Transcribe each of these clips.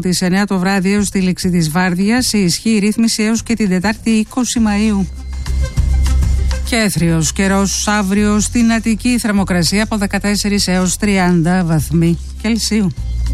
τις 9 το βράδυ έως τη λήξη της βάρδιας. Σε ισχύ η ρύθμιση έως και την Τετάρτη 20 Μαΐου. Και έθριος καιρός αύριο στην Αττική, θερμοκρασία από 14 έως 30 βαθμοί Κελσίου.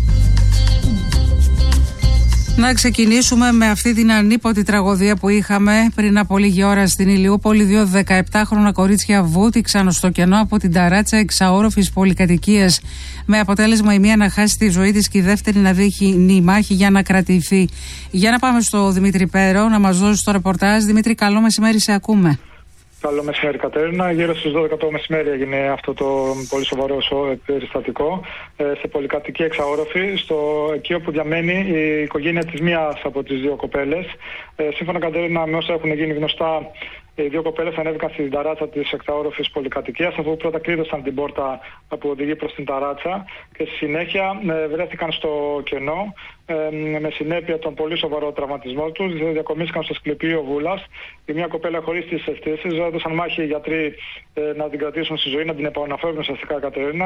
Να ξεκινήσουμε με αυτή την ανίποτη τραγωδία που είχαμε πριν από λίγη ώρα στην Ηλιούπολη. 2 17χρονα κορίτσια βούτυξαν στο κενό από την ταράτσα εξαόροφης πολυκατοικίας, με αποτέλεσμα η μία να χάσει τη ζωή της και η δεύτερη να δείχνει μάχη για να κρατηθεί. Για να πάμε στο Δημήτρη Πέρο να μας δώσει το ρεπορτάζ. Δημήτρη, καλό μεσημέρι, σε ακούμε. Καλό μεσημέρι, Κατέρινα. Γύρω στις 12 το μεσημέρι έγινε αυτό το πολύ σοβαρό περιστατικό σε πολυκατοικία εξαόροφη, εκεί όπου διαμένει η οικογένεια της μίας από τις δύο κοπέλες. Σύμφωνα, Κατέρινα, με όσα έχουν γίνει γνωστά, οι δύο κοπέλες ανέβηκαν στην ταράτσα της εξαόροφης πολυκατοικίας, αφού πρώτα κλείδωσαν την πόρτα που οδηγεί προς την ταράτσα και στη συνέχεια βρέθηκαν στο κενό, με συνέπεια τον πολύ σοβαρό τραυματισμό τους. Διακομίστηκαν στο Ασκληπείο Βούλας. Η μία κοπέλα χωρίς τις αισθήσεις, έδωσαν μάχη οι γιατροί να την κρατήσουν στη ζωή, να την επαναφέρουν ουσιαστικά, Κατερίνα,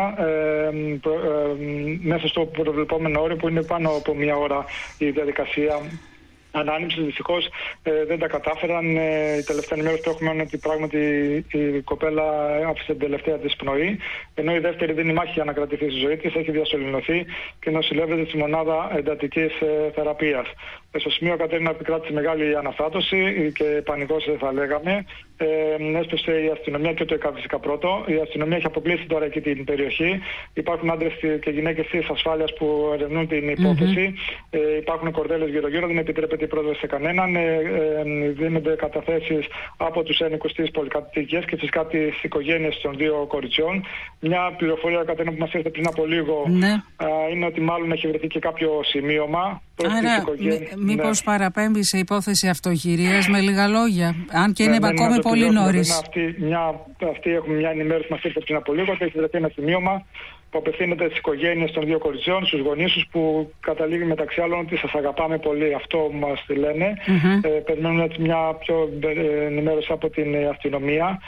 μέσα στο προβλεπόμενο όριο που είναι πάνω από μία ώρα η διαδικασία ανάνυψης. Δυστυχώς δεν τα κατάφεραν. Η τελευταία ενημέρωση που έχουμε είναι ότι πράγματι η κοπέλα άφησε την τελευταία της πνοή, ενώ η δεύτερη δίνει μάχη για να κρατηθεί στη ζωή της, έχει διασωληνωθεί και νοσηλεύεται στη μονάδα εντατικής θεραπείας. Στο σημείο, Κατερίνα, επικράτησε μεγάλη αναστάτωση και πανικός, θα λέγαμε. Έσπευσε η αστυνομία και το ΕΚΑΒ φυσικά πρώτο. Η αστυνομία έχει αποκλείσει τώρα εκεί την περιοχή. Υπάρχουν άντρες και γυναίκες της ασφάλειας που ερευνούν την υπόθεση. Υπάρχουν κορδέλες γύρω-γύρω, δεν επιτρέπεται η πρόσβαση σε κανέναν. Δίνονται καταθέσεις από τους ένοικους της πολυκατοικίας και φυσικά τις οικογένειες των δύο κοριτσιών. Μια πληροφορία, Κατερίνα, που μας ήρθε πριν από λίγο, είναι ότι μάλλον έχει βρεθεί και κάποιο σημείωμα. Άρα, μήπως παραπέμπει σε υπόθεση αυτοχειρίας, με λίγα λόγια, αν και είναι ακόμη πολύ νωρίς. Αυτή έχουμε μια ενημέρωση που μας ήρθε πριν από λίγο, ότι έχει βρεθεί ένα σημείωμα που απευθύνεται στις οικογένειες των δύο κοριτσιών, στους γονείς τους, που καταλήγει μεταξύ άλλων ότι σας αγαπάμε πολύ. Αυτό μας λένε. Περιμένουν έτσι μια πιο ενημέρωση από την αστυνομία.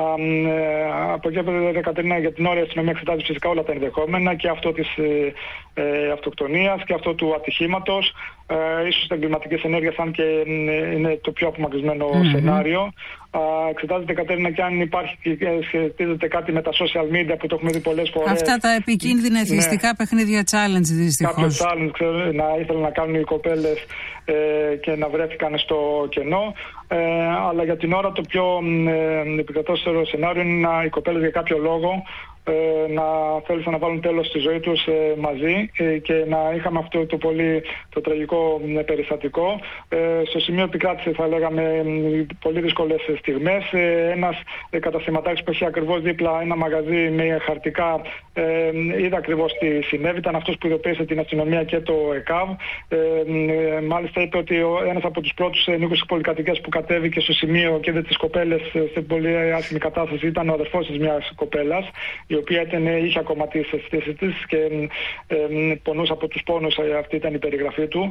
Από εκεί πέρα, Κατερίνα, για την ώρα η αστυνομία εξετάζει φυσικά όλα τα ενδεχόμενα, και αυτό της αυτοκτονίας και αυτό του ατυχήματος. Ίσως τα εγκληματικές ενέργειες, αν και είναι το πιο απομακρυσμένο σενάριο. Εξετάζεται, Κατερίνα, και αν υπάρχει και σχετίζεται κάτι με τα social media που το έχουμε δει πολλές φορές. Αυτά τα επικίνδυνα εθιστικά παιχνίδια challenge, δυστυχώς. Κάποιο challenge, να ήθελαν να κάνουν οι κοπέλες και να βρέθηκαν στο κενό. Αλλά για την ώρα το πιο επικρατέστερο σενάριο είναι οι κοπέλες για κάποιο λόγο να θέλησαν να βάλουν τέλος στη ζωή τους μαζί, και να είχαμε αυτό το τραγικό περιστατικό. Στο σημείο επικράτησε, θα λέγαμε, πολύ δύσκολες στιγμές. Ένας καταστηματάρχης που έχει ακριβώς δίπλα ένα μαγαζί με χαρτικά είδε ακριβώς τι συνέβη. Ήταν αυτός που ειδοποίησε την αστυνομία και το ΕΚΑΒ. Μάλιστα είπε ότι ένας από τους πρώτους νοίκους της πολυκατοικίας που κατέβηκε στο σημείο και είδε τις κοπέλες σε πολύ άσχημη κατάσταση ήταν ο αδερφός της μιας κοπέλας, η οποία είχε ακόμα τις αισθήσεις της και πονούσε από τους πόνους. Αυτή ήταν η περιγραφή του.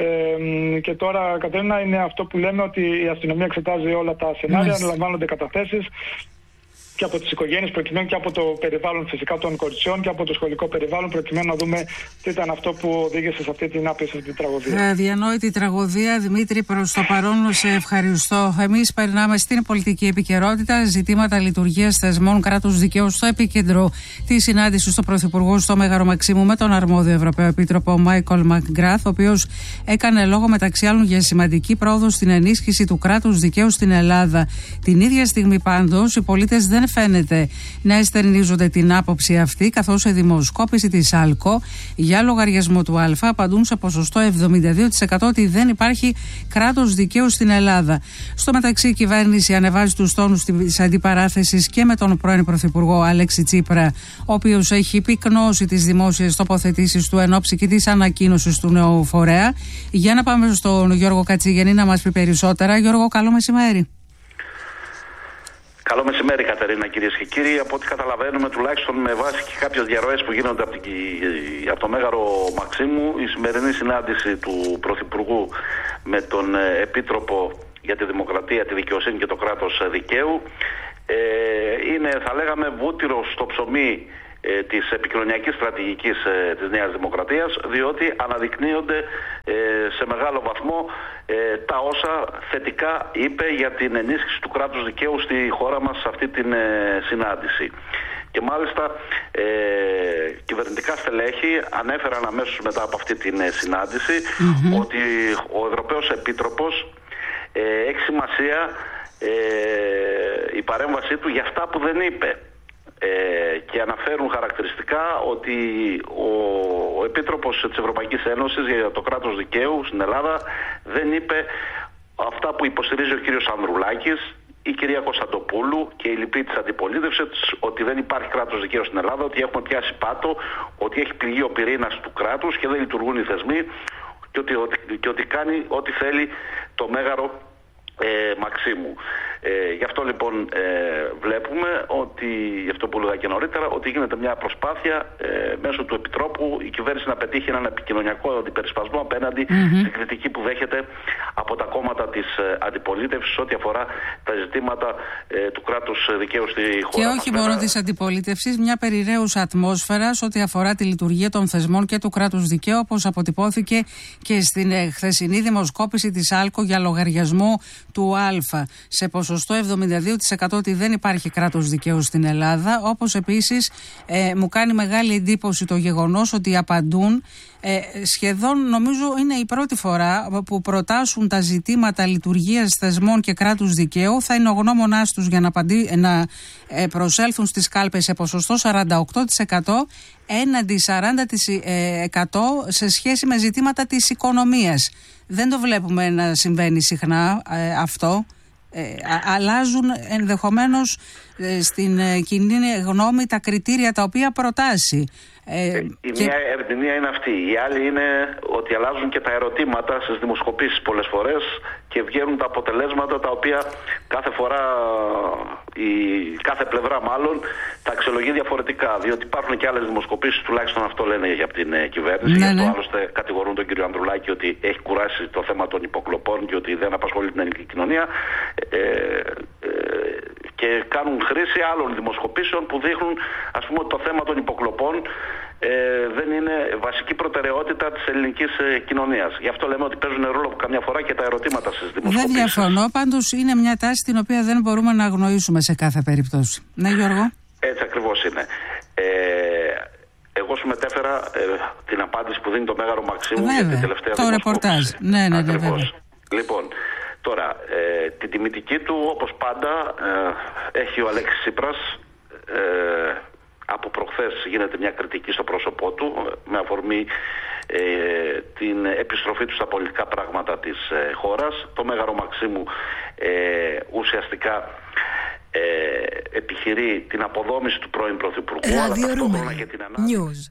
Και τώρα, Κατερίνα, είναι αυτό που λέμε, ότι η αστυνομία εξετάζει όλα τα σενάρια, αναλαμβάνονται καταθέσεις και από τις οικογένειες, προκειμένου και από το περιβάλλον φυσικά των κοριτσιών και από το σχολικό περιβάλλον, προκειμένου να δούμε τι ήταν αυτό που οδήγησε σε αυτή την άπιστη τραγωδία. Διανόητη τραγωδία. Δημήτρη, προς το παρόν σε ευχαριστώ. Εμείς περνάμε στην πολιτική επικαιρότητα. Ζητήματα λειτουργίας θεσμών κράτους δικαίου στο επίκεντρο της συνάντησης του Πρωθυπουργού στο Μέγαρο Μαξίμου με τον αρμόδιο Ευρωπαίο Επίτροπο Μάικολ Μακγκράθ, ο οποίος έκανε λόγο μεταξύ άλλων για σημαντική πρόοδο στην ενίσχυση του κράτους δικαίου στην Ελλάδα. Την ίδια στιγμή, πάντως, οι πολίτες δεν φαίνεται να εστερνίζονται την άποψη αυτή, καθώς η δημοσκόπηση της ΑΛΚΟ για λογαριασμό του Α απαντούν σε ποσοστό 72% ότι δεν υπάρχει κράτος δικαίου στην Ελλάδα. Στο μεταξύ, η κυβέρνηση ανεβάζει τους τόνους της αντιπαράθεσης και με τον πρώην Πρωθυπουργό Αλέξη Τσίπρα, ο οποίος έχει πυκνώσει τις δημόσιες τοποθετήσεις του εν ώψη και της ανακοίνωσης του νέου φορέα. Για να πάμε στον Γιώργο Κατσιγενή να μας πει περισσότερα. Γιώργο, καλό μεσημέρι. Καλό μεσημέρι, Κατερίνα, κυρίες και κύριοι. Από ό,τι καταλαβαίνουμε, τουλάχιστον με βάση και κάποιες διαρροές που γίνονται από το Μέγαρο Μαξίμου, η σημερινή συνάντηση του Πρωθυπουργού με τον Επίτροπο για τη Δημοκρατία, τη Δικαιοσύνη και το Κράτος Δικαίου είναι, θα λέγαμε, βούτυρο στο ψωμί της επικοινωνιακής στρατηγικής της Νέας Δημοκρατίας, διότι αναδεικνύονται σε μεγάλο βαθμό τα όσα θετικά είπε για την ενίσχυση του κράτους δικαίου στη χώρα μας σε αυτή την συνάντηση. Και μάλιστα κυβερνητικά στελέχη ανέφεραν αμέσως μετά από αυτή την συνάντηση ότι ο Ευρωπαίος Επίτροπος έχει σημασία η παρέμβασή του για αυτά που δεν είπε. Και αναφέρουν χαρακτηριστικά ότι ο Επίτροπος της Ευρωπαϊκής Ένωσης για το κράτος δικαίου στην Ελλάδα δεν είπε αυτά που υποστηρίζει ο κύριος Ανδρουλάκης, η κυρία Κωνσταντοπούλου και η λοιποί της αντιπολίτευσης, ότι δεν υπάρχει κράτος δικαίου στην Ελλάδα, ότι έχουμε πιάσει πάτο, ότι έχει πληγεί ο πυρήνας του κράτους και δεν λειτουργούν οι θεσμοί και ότι κάνει ό,τι θέλει το μέγαρο Μαξίμου. Γι' αυτό λοιπόν βλέπουμε ότι, γι' αυτό που έλεγα και νωρίτερα, ότι γίνεται μια προσπάθεια μέσω του Επιτρόπου η κυβέρνηση να πετύχει έναν επικοινωνιακό αντιπερισπασμό απέναντι στην κριτική που δέχεται από τα κόμματα της αντιπολίτευσης ό,τι αφορά τα ζητήματα του κράτους δικαίου στη χώρα. Και όχι μόνο της αντιπολίτευσης, μια περιραίουσα ατμόσφαιρα ό,τι αφορά τη λειτουργία των θεσμών και του κράτους δικαίου, όπως αποτυπώθηκε και στην χθεσινή δημοσκόπηση της ΑΛΚΟ για λογαριασμό του ΑΛΦΑ, σε ποσοστό 72% ότι δεν υπάρχει κράτος δικαίου στην Ελλάδα, όπως επίσης μου κάνει μεγάλη εντύπωση το γεγονός ότι απαντούν σχεδόν, νομίζω είναι η πρώτη φορά που προτάσουν τα ζητήματα λειτουργίας θεσμών και κράτους δικαίου, θα είναι ο γνώμονάς τους για να προσέλθουν στις κάλπες σε ποσοστό 48% έναντι 40% σε σχέση με ζητήματα της οικονομίας. Δεν το βλέπουμε να συμβαίνει συχνά αυτό. Αλλάζουν ενδεχομένως στην κοινή γνώμη τα κριτήρια τα οποία προτάσει. Η μία ερμηνεία είναι αυτή. Η άλλη είναι ότι αλλάζουν και τα ερωτήματα στις δημοσκοπήσεις πολλές φορές και βγαίνουν τα αποτελέσματα τα οποία κάθε φορά κάθε πλευρά μάλλον τα αξιολογεί διαφορετικά. Διότι υπάρχουν και άλλες δημοσκοπήσεις, τουλάχιστον αυτό λένε για την κυβέρνηση. Γι' αυτό άλλωστε κατηγορούν τον κύριο Ανδρουλάκη ότι έχει κουράσει το θέμα των υποκλοπών και ότι δεν απασχολεί την ελληνική κοινωνία. Και κάνουν χρήση άλλων δημοσκοπήσεων που δείχνουν, ας πούμε, ότι το θέμα των υποκλοπών δεν είναι βασική προτεραιότητα της ελληνικής κοινωνίας. Γι' αυτό λέμε ότι παίζουν ρόλο καμιά φορά και τα ερωτήματα στις δημοσκοπήσεις. Δεν διαφωνώ, πάντως είναι μια τάση την οποία δεν μπορούμε να αγνοήσουμε σε κάθε περίπτωση. Ναι, Γιώργο. Έτσι ακριβώς είναι. Εγώ σου μετέφερα την απάντηση που δίνει το Μέγαρο Μαξίμου για την τελευταία το ρεπορτάζ. Ναι, Λοιπόν, τώρα, την τιμητική του, όπως πάντα, έχει ο Αλέξης Τσίπρας. Από προχθές γίνεται μια κριτική στο πρόσωπό του με αφορμή την επιστροφή του στα πολιτικά πράγματα της χώρας. Το Μέγαρο Μαξίμου ουσιαστικά επιχειρεί την αποδόμηση του πρώην Πρωθυπουργού, αλλά ταυτόχρονα και την ανάπτυξη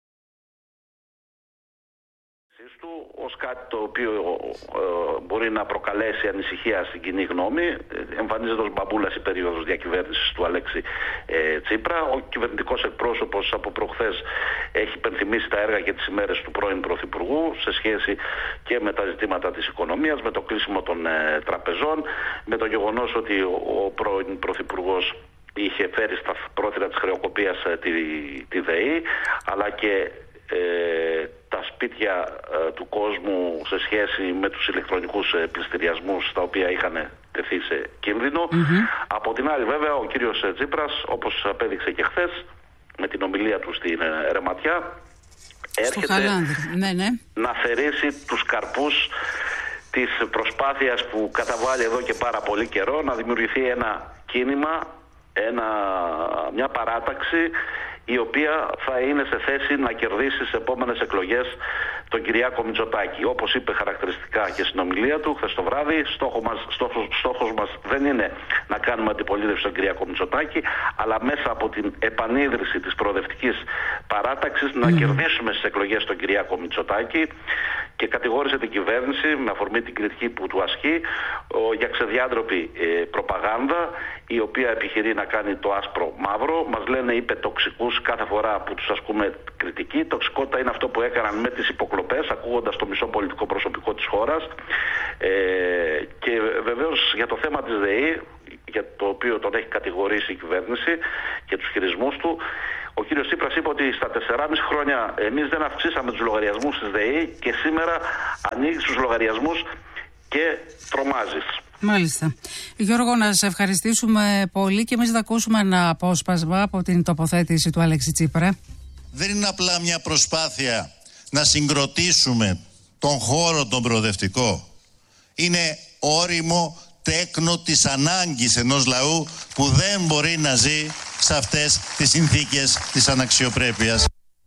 του ως κάτι το οποίο μπορεί να προκαλέσει ανησυχία στην κοινή γνώμη. Εμφανίζεται ως μπαμπούλας η περίοδος διακυβέρνησης του Αλέξη Τσίπρα. Ο κυβερνητικός εκπρόσωπος από προχθές έχει υπενθυμίσει τα έργα και τις ημέρες του πρώην Πρωθυπουργού σε σχέση και με τα ζητήματα της οικονομίας, με το κλείσιμο των τραπεζών, με το γεγονός ότι ο πρώην Πρωθυπουργός είχε φέρει στα πρόθυρα της χρεοκοπίας τη ΔΕΗ, αλλά και τα σπίτια του κόσμου σε σχέση με τους ηλεκτρονικούς πληστηριασμούς τα οποία είχαν τεθεί σε κίνδυνο. Από την άλλη βέβαια ο κύριος Τσίπρας, όπως απέδειξε και χθες με την ομιλία του στην Ρεματιά, έρχεται να θερήσει τους καρπούς της προσπάθειας που καταβάλει εδώ και πάρα πολύ καιρό να δημιουργηθεί ένα κίνημα, μια παράταξη η οποία θα είναι σε θέση να κερδίσει στις επόμενες εκλογές τον Κυριάκο Μητσοτάκη. Όπως είπε χαρακτηριστικά και στην ομιλία του χθες το βράδυ, στόχος μας δεν είναι να κάνουμε αντιπολίτευση στον Κυριάκο Μητσοτάκη, αλλά μέσα από την επανίδρυση της προοδευτικής παράταξης να κερδίσουμε στις εκλογές τον Κυριάκο Μητσοτάκη, και κατηγόρησε την κυβέρνηση με αφορμή την κριτική που του ασκεί για ξεδιάντροπη προπαγάνδα, η οποία επιχειρεί να κάνει το άσπρο μαύρο. Μας λένε, είπε, τοξικούς κάθε φορά που τους ασκούμε κριτική. Τοξικότητα είναι αυτό που έκαναν με τις υποκλοπές, ακούγοντας το μισό πολιτικό προσωπικό της χώρας. Και βεβαίως για το θέμα της ΔΕΗ, για το οποίο τον έχει κατηγορήσει η κυβέρνηση και τους χειρισμούς του. Ο κύριος Τσίπρας είπε ότι στα 4,5 χρόνια εμείς δεν αυξήσαμε τους λογαριασμούς της ΔΕΗ και σήμερα ανοίγει τους λογαριασμούς και τρομάζεις. Μάλιστα. Γιώργο, να σε ευχαριστήσουμε πολύ και εμείς θα ακούσουμε ένα απόσπασμα από την τοποθέτηση του Αλέξη Τσίπρα. Δεν είναι απλά μια προσπάθεια να συγκροτήσουμε τον χώρο τον προοδευτικό. Είναι όριμο τέκνο της ανάγκης ενός λαού που δεν μπορεί να ζει σε αυτές τις συνθήκες της αναξιοπρέπειας.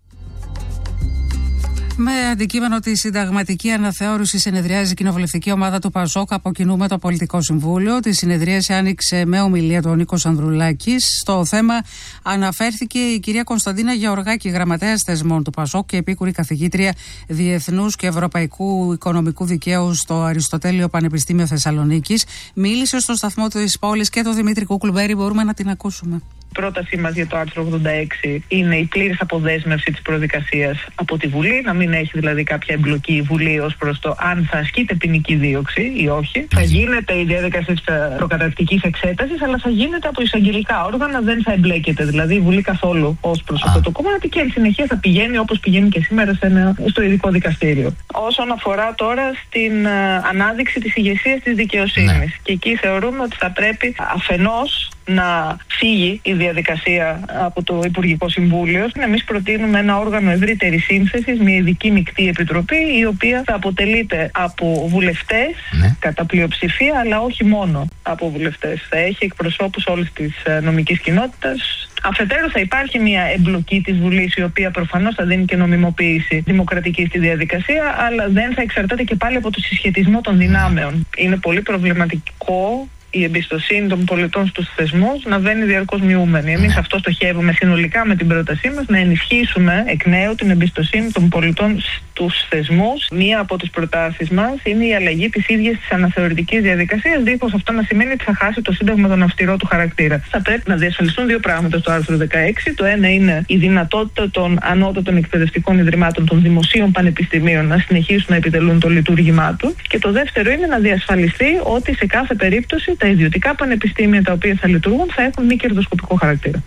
Με αντικείμενο τη συνταγματική αναθεώρηση συνεδριάζει η κοινοβουλευτική ομάδα του ΠΑΣΟΚ από κοινού με το Πολιτικό Συμβούλιο. Τη συνεδρίαση άνοιξε με ομιλία του Νίκος Ανδρουλάκης. Στο θέμα αναφέρθηκε η κυρία Κωνσταντίνα Γεωργάκη, γραμματέας θεσμών του ΠΑΣΟΚ και επίκουρη καθηγήτρια Διεθνούς και Ευρωπαϊκού Οικονομικού Δικαίου στο Αριστοτέλειο Πανεπιστήμιο Θεσσαλονίκης. Μίλησε στο σταθμό της πόλης και το Δημήτρη Κουκλουμπέρη. Μπορούμε να την ακούσουμε. Η πρότασή μας για το άρθρο 86 είναι η πλήρης αποδέσμευση της προδικασίας από τη Βουλή, να μην έχει δηλαδή κάποια εμπλοκή η Βουλή ως προς το αν θα ασκείται ποινική δίωξη ή όχι. Θα γίνεται η διαδικασία της προκαταρκτικής εξέτασης, αλλά θα γίνεται από εισαγγελικά όργανα, δεν θα εμπλέκεται δηλαδή η Βουλή καθόλου ως προς αυτό το κομμάτι και εν συνεχεία θα πηγαίνει όπως πηγαίνει και σήμερα στο ειδικό δικαστήριο. Όσον αφορά τώρα στην ανάδειξη της ηγεσίας της δικαιοσύνης, και εκεί θεωρούμε ότι θα πρέπει αφενός να φύγει η διαδικασία από το Υπουργικό Συμβούλιο. Εμείς προτείνουμε ένα όργανο ευρύτερης σύνθεσης, μια ειδική μεικτή επιτροπή, η οποία θα αποτελείται από βουλευτές κατά πλειοψηφία, αλλά όχι μόνο από βουλευτές. Θα έχει εκπροσώπους όλης της νομικής κοινότητας. Αφετέρου θα υπάρχει μια εμπλοκή της Βουλής, η οποία προφανώς θα δίνει και νομιμοποίηση δημοκρατική στη διαδικασία, αλλά δεν θα εξαρτάται και πάλι από το συσχετισμό των δυνάμεων. Είναι πολύ προβληματικό η εμπιστοσύνη των πολιτών στους θεσμούς να βαίνει διαρκώς μειούμενη. Εμείς αυτό στοχεύουμε συνολικά με την πρότασή μας, να ενισχύσουμε εκ νέου την εμπιστοσύνη των πολιτών στους θεσμούς. Μία από τις προτάσεις μας είναι η αλλαγή της ίδιας της αναθεωρητικής διαδικασίας, δίχως αυτό να σημαίνει ότι θα χάσει το Σύνταγμα τον αυστηρό του χαρακτήρα. Θα πρέπει να διασφαλιστούν δύο πράγματα στο άρθρο 16. Το ένα είναι η δυνατότητα των ανώτατων εκπαιδευτικών ιδρυμάτων, των δημοσίων πανεπιστημίων, να συνεχίσουν να επιτελούν το λειτουργήμά του. Και το δεύτερο είναι να διασφαλιστεί ότι σε κάθε περίπτωση τα ιδιωτικά πανεπιστήμια τα οποία θα λειτουργούν θα έχουν μη κερδοσκοπικό χαρακτήρα.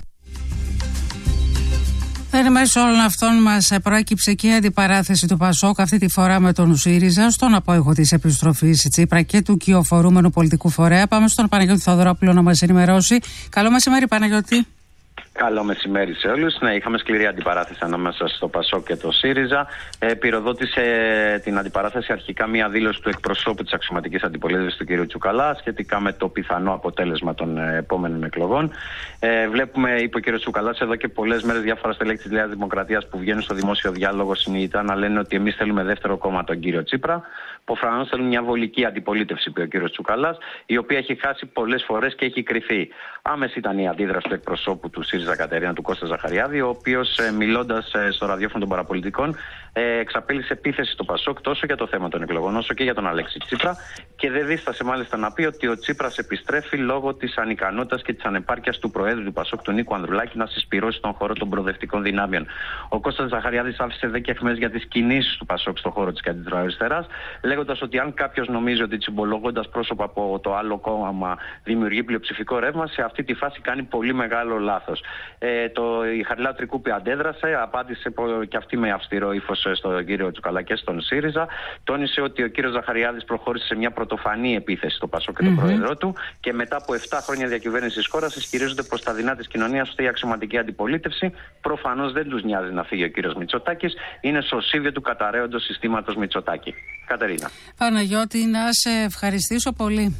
Εν μέσω όλων αυτών μας προέκυψε και η αντιπαράθεση του ΠΑΣΟΚ, αυτή τη φορά με τον ΣΥΡΙΖΑ, στον απόϊχο της επιστροφής Τσίπρα και του κυοφορούμενου πολιτικού φορέα. Πάμε στον Παναγιώτη Θοδωρόπουλο να μας ενημερώσει. Καλό μεσημέρι, Παναγιώτη. Καλό μεσημέρι σε όλους. Ναι, είχαμε σκληρή αντιπαράθεση ανάμεσα στο ΠΑΣΟΚ και το ΣΥΡΙΖΑ. Πυροδότησε την αντιπαράθεση αρχικά μια δήλωση του εκπροσώπου της αξιωματικής αντιπολίτευσης του κ. Τσουκαλά σχετικά με το πιθανό αποτέλεσμα των επόμενων εκλογών. Βλέπουμε, είπε ο κ. Τσουκαλάς εδώ και πολλές μέρες, διάφορα στελέχη της Νέας Δημοκρατίας που βγαίνουν στο δημόσιο διάλογο συνειδητά να λένε ότι εμείς θέλουμε δεύτερο κόμμα τον κ. Τσίπρα. Προφανώς θέλουν μια βολική αντιπολίτευση, είπε ο κ. Τσουκαλάς, η οποία έχει χάσει πολλές φορές και έχει κρυφεί. Άμεση ήταν η αντίδραση του εκπροσώπου του ΣΥΡΙΖΑ Κατερίνα, του Κώστα Ζαχαριάδη, ο οποίος μιλώντας στο ραδιόφωνο των παραπολιτικών εξαπέλυσε επίθεση στο ΠΑΣΟΚ τόσο για το θέμα των εκλογών όσο και για τον Αλέξη Τσίπρα και δεν δίστασε μάλιστα να πει ότι ο Τσίπρας επιστρέφει λόγω της ανικανότητας και της ανεπάρκειας του Προέδρου του ΠΑΣΟΚ, του Νίκου Ανδρουλάκη, να συσπυρώσει τον χώρο των προοδευτικών δυνάμεων. Ο Κώστας Ζαχαριάδης άφησε δέκα αιχμές για τις κινήσεις του ΠΑΣΟΚ στον χώρο της κεντροαριστεράς, λέγοντας ότι αν κάποιος νομίζει ότι τσιμπολογώντας πρόσωπα από το άλλο κόμμα δημιουργεί πλειοψηφικό ρεύμα, σε αυτή τη φάση κάνει πολύ μεγάλο λάθος. Η Χαριλάου Τρικούπη αντέδρασε, απάντησε και αυτή με αυστηρό ύφος στον κύριο Τσουκαλά και στον ΣΥΡΙΖΑ. Τόνισε ότι ο κύριος Ζαχαριάδης προχώρησε σε μια πρωτοφανή επίθεση στο ΠΑΣΟΚ και τον πρόεδρό του και μετά από 7 χρόνια διακυβέρνησης χώρας ισχυρίζονται προς τα δεινά της κοινωνίας ότι η αξιωματική αντιπολίτευση προφανώς δεν τους νοιάζει να φύγει ο κύριος Μητσοτάκης. Είναι σωσίβιο του καταραίοντος συστήματος Μητσοτάκη. Κατερίνα. Παναγιώτη, να σε ευχαριστήσω πολύ.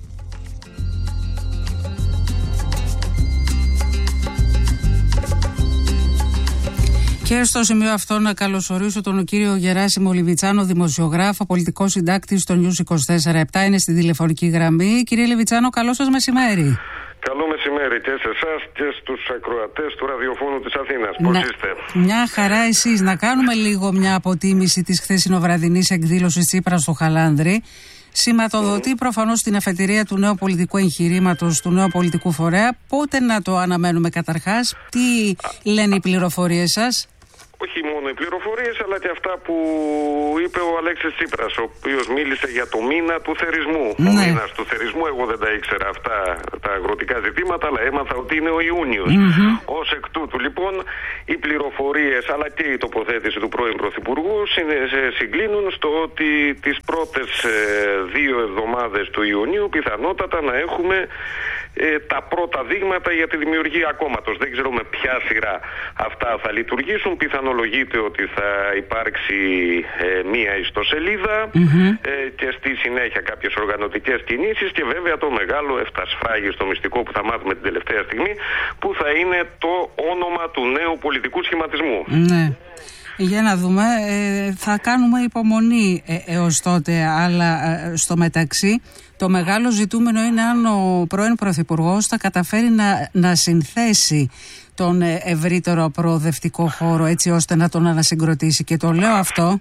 Και στο σημείο αυτό να καλωσορίσω τον κύριο Γεράσιμο Λιβιτσάνο, δημοσιογράφο, πολιτικό συντάκτη στο News 24/7. Είναι στη τηλεφωνική γραμμή. Κύριε Λιβιτσάνο, καλό σας μεσημέρι. Καλό μεσημέρι και σε εσάς και στους ακροατές του ραδιοφώνου της Αθήνας. Πώς είστε? Μια χαρά εσείς. Να κάνουμε λίγο μια αποτίμηση της χθεσινοβραδινής εκδήλωσης Τσίπρα στο Χαλάνδρη. Σηματοδοτεί προφανώς την αφετηρία του νέου πολιτικού εγχειρήματος, του νέου πολιτικού φορέα. Πότε να το αναμένουμε καταρχάς? Τι λένε οι πληροφορίες σας? όχι μόνο οι πληροφορίες, αλλά και αυτά που είπε ο Αλέξης Τσίπρας, ο οποίος μίλησε για το μήνα του θερισμού. Ο μήνας του θερισμού, εγώ δεν τα ήξερα αυτά τα αγροτικά ζητήματα, αλλά έμαθα ότι είναι ο Ιούνιος. Ως εκ τούτου, λοιπόν, οι πληροφορίες αλλά και η τοποθέτηση του πρώην Πρωθυπουργού συγκλίνουν στο ότι τις πρώτες 2 εβδομάδες του Ιουνίου πιθανότατα να έχουμε τα πρώτα δείγματα για τη δημιουργία κόμματος. Δεν ξέρω με ποια σειρά αυτά θα λειτουργήσουν. Πιθανολογείται ότι θα υπάρξει μία ιστοσελίδα και στη συνέχεια κάποιες οργανωτικές κινήσεις και βέβαια το μεγάλο εφτασφράγιστο μυστικό που θα μάθουμε την τελευταία στιγμή, που θα είναι το όνομα του νέου πολιτικού σχηματισμού. Ναι. Για να δούμε, θα κάνουμε υπομονή έως τότε, αλλά στο μεταξύ το μεγάλο ζητούμενο είναι αν ο πρώην Πρωθυπουργός θα καταφέρει να συνθέσει τον ευρύτερο προοδευτικό χώρο έτσι ώστε να τον ανασυγκροτήσει. Και το λέω αυτό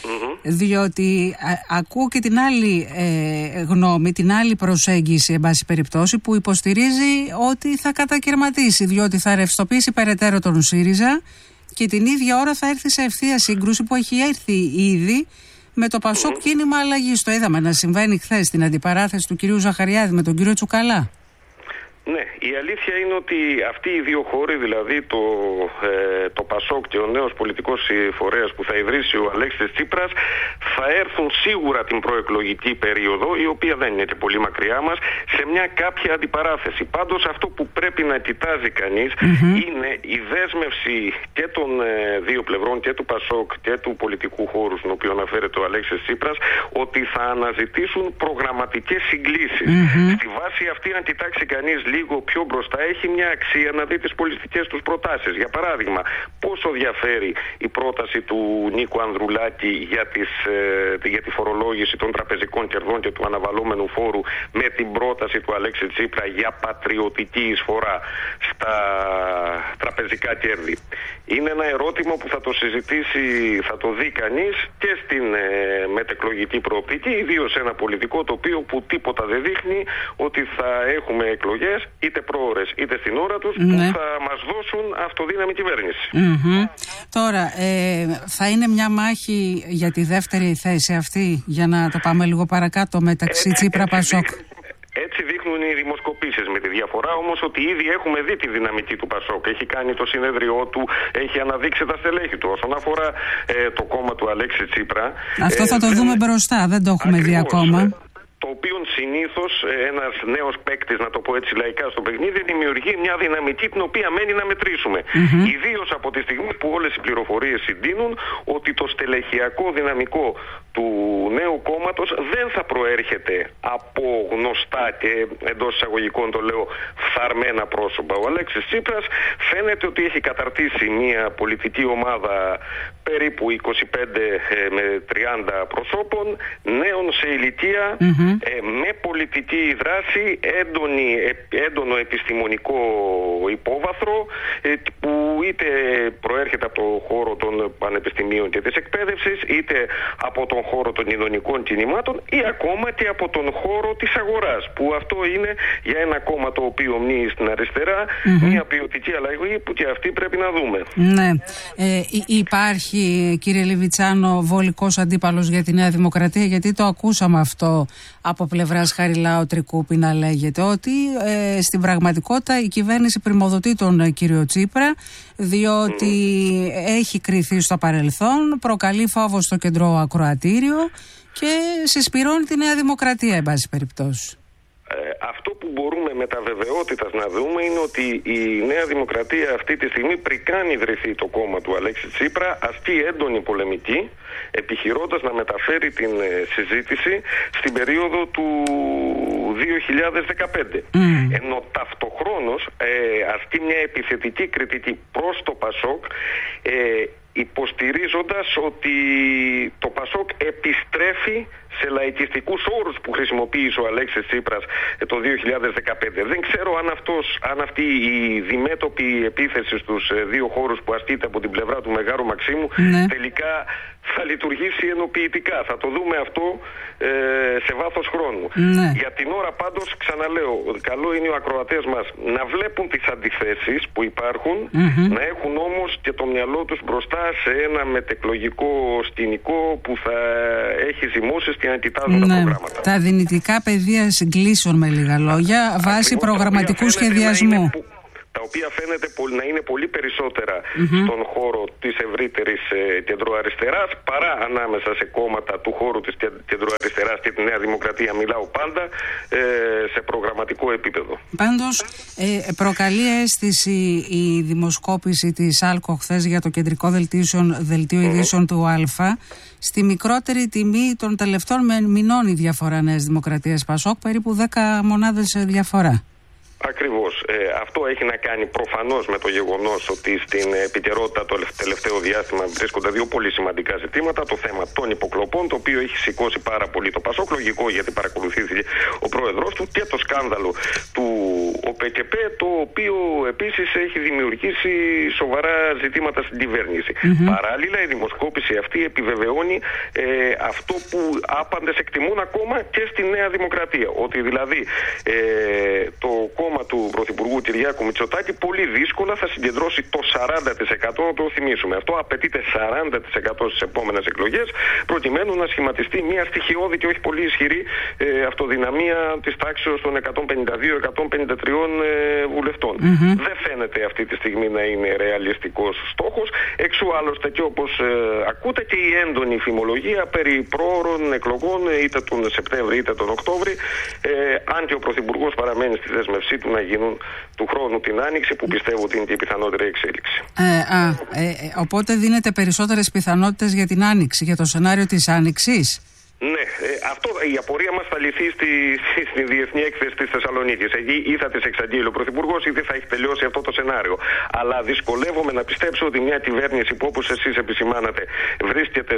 διότι ακούω και την άλλη γνώμη, την άλλη προσέγγιση εν πάση περιπτώσει, που υποστηρίζει ότι θα κατακαιρματίσει, διότι θα ρευστοποιήσει περαιτέρω τον ΣΥΡΙΖΑ και την ίδια ώρα θα έρθει σε ευθεία σύγκρουση που έχει έρθει ήδη με το Πασόκ κίνημα αλλαγής. Το είδαμε να συμβαίνει χθες στην αντιπαράθεση του κυρίου Ζαχαριάδη με τον κύριο Τσουκαλά. Ναι, η αλήθεια είναι ότι αυτοί οι δύο χώροι, δηλαδή το Πασόκ και ο νέος πολιτικός φορέας που θα ιδρύσει ο Αλέξης Τσίπρας, θα έρθουν σίγουρα την προεκλογική περίοδο, η οποία δεν είναι και πολύ μακριά μας, σε μια κάποια αντιπαράθεση. Πάντως αυτό που πρέπει να κοιτάζει κανείς είναι η δέσμευση και των δύο πλευρών, και του Πασόκ και του πολιτικού χώρου, στον οποίο αναφέρεται ο Αλέξης Τσίπρας, ότι θα αναζητήσουν προγραμματικές συγκλήσεις. Στη βάση αυτή, αν κοιτάξει κανείς λίγο πιο μπροστά, έχει μια αξία να δει τις πολιτικές τους προτάσεις. Για παράδειγμα, πόσο διαφέρει η πρόταση του Νίκου Ανδρουλάκη για τη φορολόγηση των τραπεζικών κερδών και του αναβαλόμενου φόρου με την πρόταση του Αλέξη Τσίπρα για πατριωτική εισφορά στα τραπεζικά κέρδη. Είναι ένα ερώτημα που θα το συζητήσει, θα το δει κανείς και στην μετεκλογική προοπτική, ιδίως ένα πολιτικό τοπίο που τίποτα δεν δείχνει ότι θα έχουμε εκλογές, είτε πρόωρες είτε στην ώρα τους, που θα μας δώσουν αυτοδύναμη κυβέρνηση. Τώρα, θα είναι μια μάχη για τη δεύτερη θέση αυτή, για να το πάμε λίγο παρακάτω, μεταξύ Τσίπρα Πασόκ. Έτσι δείχνουν οι δημοσκοπήσεις, με τη διαφορά όμως ότι ήδη έχουμε δει τη δυναμική του Πασόκ. Έχει κάνει το συνέδριό του, έχει αναδείξει τα στελέχη του. Όσον αφορά το κόμμα του Αλέξη Τσίπρα... Αυτό θα το δούμε μπροστά, δεν το έχουμε δει ακόμα. Το οποίο συνήθως ένας νέος παίκτης, να το πω έτσι λαϊκά, στο παιχνίδι δημιουργεί μια δυναμική την οποία μένει να μετρήσουμε. Ιδίως από τη στιγμή που όλες οι πληροφορίες συντείνουν ότι το στελεχειακό δυναμικό του νέου κόμματος δεν θα προέρχεται από γνωστά και εντός εισαγωγικών το λέω φθαρμένα πρόσωπα. Ο Αλέξης Τσίπρας φαίνεται ότι έχει καταρτήσει μια πολιτική ομάδα περίπου 25 με 30 προσώπων, νέων σε ηλικία, με πολιτική δράση, έντονο επιστημονικό υπόβαθρο, που είτε προέρχεται από το χώρο των πανεπιστημίων και της εκπαίδευσης, είτε από τον χώρο των κοινωνικών κινημάτων ή ακόμα και από τον χώρο της αγοράς, που αυτό είναι για ένα κόμμα το οποίο μνύει στην αριστερά μια ποιοτική αλλαγή που και αυτή πρέπει να δούμε. Ναι. Υπάρχει, κύριε Λιβιτσάνο, βολικός αντίπαλος για τη Νέα Δημοκρατία? Γιατί το ακούσαμε αυτό από πλευράς Χαριλάου Τρικούπη να λέγεται, ότι στην πραγματικότητα η κυβέρνηση πρημοδοτεί τον κύριο Τσίπρα, διότι έχει κριθεί στο παρελθόν, προκαλεί φόβο στο κεντρό ακροατήριο και συσπυρώνει τη Νέα Δημοκρατία, εν πάση περιπτώσει. Αυτό που μπορούμε με τα βεβαιότητας να δούμε είναι ότι η Νέα Δημοκρατία αυτή τη στιγμή, πριν καν ιδρυθεί το κόμμα του Αλέξη Τσίπρα, ασκεί έντονη πολεμική, επιχειρώντας να μεταφέρει την συζήτηση στην περίοδο του 2015. Ενώ ταυτοχρόνως ασκεί μια επιθετική κριτική προς το Πασόκ, υποστηρίζοντας ότι το Πασόκ επιστρέφει σε λαϊκιστικούς όρους που χρησιμοποίησε ο Αλέξης Τσίπρας το 2015. Δεν ξέρω αν αυτή η διμέτωπη επίθεση στους δύο χώρους που ασκείται από την πλευρά του Μεγάρου Μαξίμου τελικά θα λειτουργήσει ενοποιητικά. Θα το δούμε αυτό σε βάθος χρόνου. Ναι. Για την ώρα πάντως, ξαναλέω, καλό είναι οι ακροατές μας να βλέπουν τις αντιθέσεις που υπάρχουν, να έχουν όμως και το μυαλό τους μπροστά σε ένα μετεκλογικό σκηνικό που θα έχει ζυμώσεις και να κοιτάζουν τα προγράμματα. Τα δυνητικά πεδία συγκλήσεων, με λίγα λόγια, βάσει προγραμματικού σχεδιασμού. Τα οποία φαίνεται να είναι πολύ περισσότερα στον χώρο της ευρύτερης κεντροαριστεράς παρά ανάμεσα σε κόμματα του χώρου της κεντροαριστεράς και τη Νέα Δημοκρατία. Μιλάω πάντα σε προγραμματικό επίπεδο. Πάντως προκαλεί αίσθηση η δημοσκόπηση της ΑΛΚΟ χθες για το κεντρικό δελτίο ειδήσεων του ΑΛΦΑ. Στη μικρότερη τιμή των τελευταίων μηνών η διαφορά Νέας Δημοκρατίας Πασόκ, περίπου 10 μονάδες διαφορά. Ακριβώς. Αυτό έχει να κάνει προφανώς με το γεγονός ότι στην επικαιρότητα το τελευταίο διάστημα βρίσκονται δύο πολύ σημαντικά ζητήματα. Το θέμα των υποκλοπών, το οποίο έχει σηκώσει πάρα πολύ το Πασόκ, λογικό γιατί παρακολουθήθηκε ο πρόεδρος του, και το σκάνδαλο του ΟΠΚΠ, το οποίο επίσης έχει δημιουργήσει σοβαρά ζητήματα στην κυβέρνηση. Παράλληλα, η δημοσκόπηση αυτή επιβεβαιώνει αυτό που άπαντες εκτιμούν ακόμα και στη Νέα Δημοκρατία. Ότι δηλαδή το κόμμα του Πρωθυπουργού Κυριάκου Μητσοτάκη πολύ δύσκολα θα συγκεντρώσει το 40%, να το θυμίσουμε. Αυτό απαιτείται 40% στις επόμενες εκλογές, προκειμένου να σχηματιστεί μια στοιχειώδη και όχι πολύ ισχυρή αυτοδυναμία της τάξης των 152-153 βουλευτών. Δεν φαίνεται αυτή τη στιγμή να είναι ρεαλιστικός στόχος. Εξού άλλωστε και όπως ακούτε και η έντονη φημολογία περί προώρων εκλογών, είτε τον Σεπτέμβρη είτε τον Οκτώβρη, αν και ο Πρωθυπουργός παραμένει στη δέσμευσή του να γίνουν του χρόνου την Άνοιξη, που πιστεύω ότι είναι και η πιθανότερη εξέλιξη. Οπότε δίνετε περισσότερες πιθανότητες για την Άνοιξη, για το σενάριο της Άνοιξης. Ναι, αυτό η απορία μας θα λυθεί στη Διεθνή Έκθεση της Θεσσαλονίκης. Εκεί ή θα τις εξαγγείλει ο Πρωθυπουργός ή θα έχει τελειώσει αυτό το σενάριο. Αλλά δυσκολεύομαι να πιστέψω ότι μια κυβέρνηση που, όπως εσείς επισημάνατε, βρίσκεται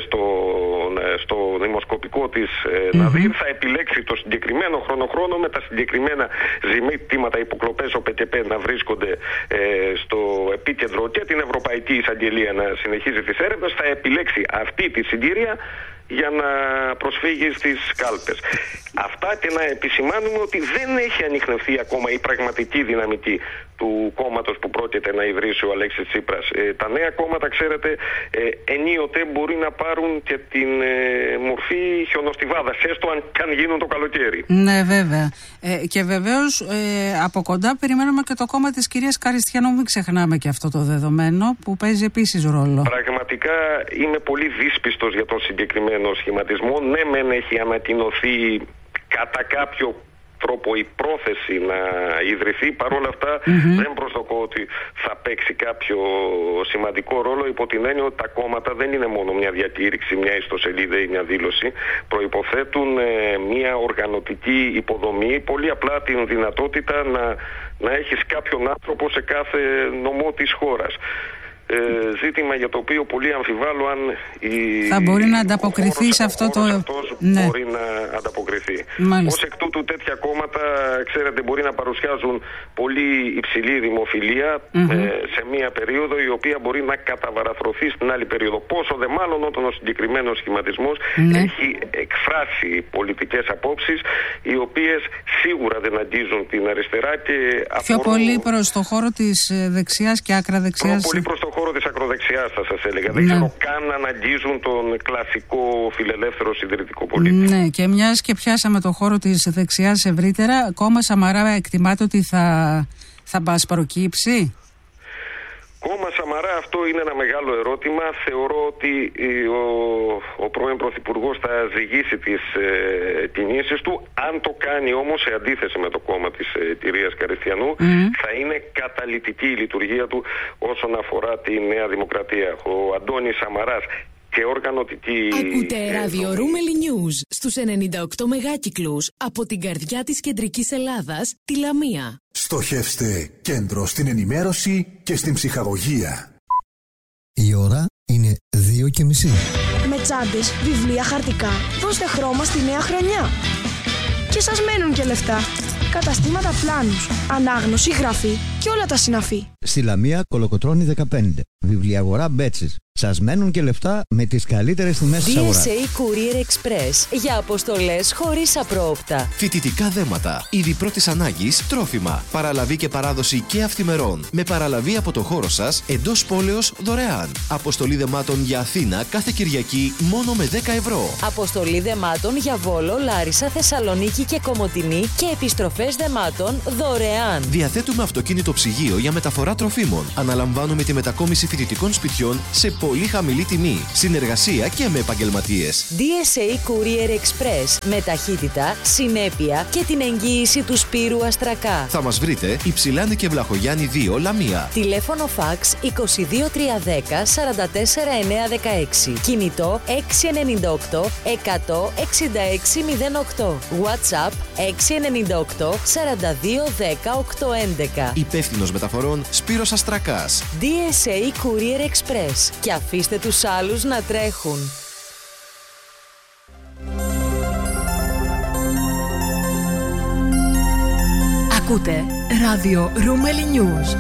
στο δημοσκοπικό της ΝΑΔΙΡ, θα επιλέξει το συγκεκριμένο χρόνο με τα συγκεκριμένα ζητήματα, υποκλοπές ΟΠΚΠ να βρίσκονται στο επίκεντρο και την Ευρωπαϊκή Εισαγγελία να συνεχίζει τις έρευνες. Θα επιλέξει αυτή τη συγκυρία για να προσφύγει στις κάλπες. Αυτά, και να επισημάνουμε ότι δεν έχει ανιχνευθεί ακόμα η πραγματική δυναμική του κόμματος που πρόκειται να ιδρύσει ο Αλέξης Τσίπρας. Τα νέα κόμματα, ξέρετε, ενίοτε μπορεί να πάρουν και την μορφή χιονοστιβάδας, έστω αν γίνουν το καλοκαίρι. Ναι, βέβαια. Και βεβαίως από κοντά περιμένουμε και το κόμμα της κυρίας Καριστιανού, μην ξεχνάμε και αυτό το δεδομένο που παίζει επίσης ρόλο. Πραγματικά είμαι πολύ δύσπιστος για τον συγκεκριμένο σχηματισμό. Ναι, μεν έχει ανακοινωθεί κατά κάποιο τρόπο η πρόθεση να ιδρυθεί. Παρ' όλα αυτά δεν προσδοκώ ότι θα παίξει κάποιο σημαντικό ρόλο, υπό την έννοια ότι τα κόμματα δεν είναι μόνο μια διακήρυξη, μια ιστοσελίδα ή μια δήλωση. Προϋποθέτουν μια οργανωτική υποδομή, πολύ απλά την δυνατότητα να έχεις κάποιον άνθρωπο σε κάθε νομό της χώρας. Ζήτημα για το οποίο πολύ αμφιβάλλω αν θα μπορεί να ανταποκριθεί σε αυτό το... μπορεί να ανταποκριθεί. Ως εκ τούτου, τέτοια κόμματα, ξέρετε, μπορεί να παρουσιάζουν πολύ υψηλή δημοφιλία σε μία περίοδο, η οποία μπορεί να καταβαραθρωθεί στην άλλη περίοδο. Πόσο δε μάλλον όταν ο συγκεκριμένος σχηματισμός έχει εκφράσει πολιτικές απόψεις, οι οποίες σίγουρα δεν αγγίζουν την αριστερά και πιο πολύ προς το χώρο της δεξιάς και άκρα δεξιάς. Πιο πολύ προς το χώρο της ακροδεξιάς, θα σας έλεγα. Δεν ξέρω καν να αναγγίζουν τον κλασικό φιλελεύθερο συντηρητικό πολίτη. Ναι, και μιας και πιάσαμε το χώρο της δεξιάς ευρύτερα, κόμμα Σαμαρά εκτιμάται ότι θα μας προκύψει. Κόμμα Σαμαρά, αυτό είναι ένα μεγάλο ερώτημα. Θεωρώ ότι ο πρώην Πρωθυπουργός θα ζυγίσει τις κινήσεις του. Αν το κάνει όμως, σε αντίθεση με το κόμμα της κυρίας Καριστιανού, θα είναι καταλυτική η λειτουργία του όσον αφορά τη Νέα Δημοκρατία. Ο Αντώνης Σαμαράς και οργανωτική... Ακούτε ραδιορούμελη News στους 98 μεγάκυκλους από την καρδιά της κεντρικής Ελλάδας, τη Λαμία. Στοχεύστε κέντρο στην ενημέρωση και στην ψυχαγωγία. Η ώρα είναι 2:30. Με τσάντες, βιβλία, χαρτικά, δώστε χρώμα στη νέα χρονιά. Και σας μένουν και λεφτά. Καταστήματα Πλάνους, ανάγνωση, γραφή και όλα τα συναφή. Στη Λαμία Κολοκοτρώνη 15. Βιβλιαγορά Μπέτσης. Σας μένουν και λεφτά με τις καλύτερες τιμές της αγοράς. DSA Courier Express για αποστολές χωρίς απρόοπτα. Φοιτητικά δέματα, είδη πρώτης ανάγκης, τρόφιμα, παραλαβή και παράδοση και αυθημερών. Με παραλαβή από το χώρο σας, εντός πόλεως δωρεάν. Αποστολή δεμάτων για Αθήνα κάθε Κυριακή μόνο με 10 ευρώ. Αποστολή δεμάτων για Βόλο, Λάρισα, Θεσσαλονίκη και Κομοτηνή και επιστροφές δεμάτων δωρεάν. Διαθέτουμε αυτοκίνητο ψυγείο για μεταφορά τροφίμων. Αναλαμβάνουμε τη μετακόμιση φοιτητικών σπιτιών σε πολύ χαμηλή τιμή. Συνεργασία και με επαγγελματίες. DSA Courier Express. Με ταχύτητα, συνέπεια και την εγγύηση του Σπύρου Αστρακά. Θα μας βρείτε Υψηλάνη και Βλαχογιάννη 2 Λαμία. Τηλέφωνο φαξ 22310 44916. Κινητό 698 166 08. WhatsApp 698 42 10 811. Υπεύθυνος μεταφορών Σπύρος Αστρακάς. DSA Courier Express. Και αφήστε τους άλλους να τρέχουν. Ακούτε ράδιο Ρούμελι News.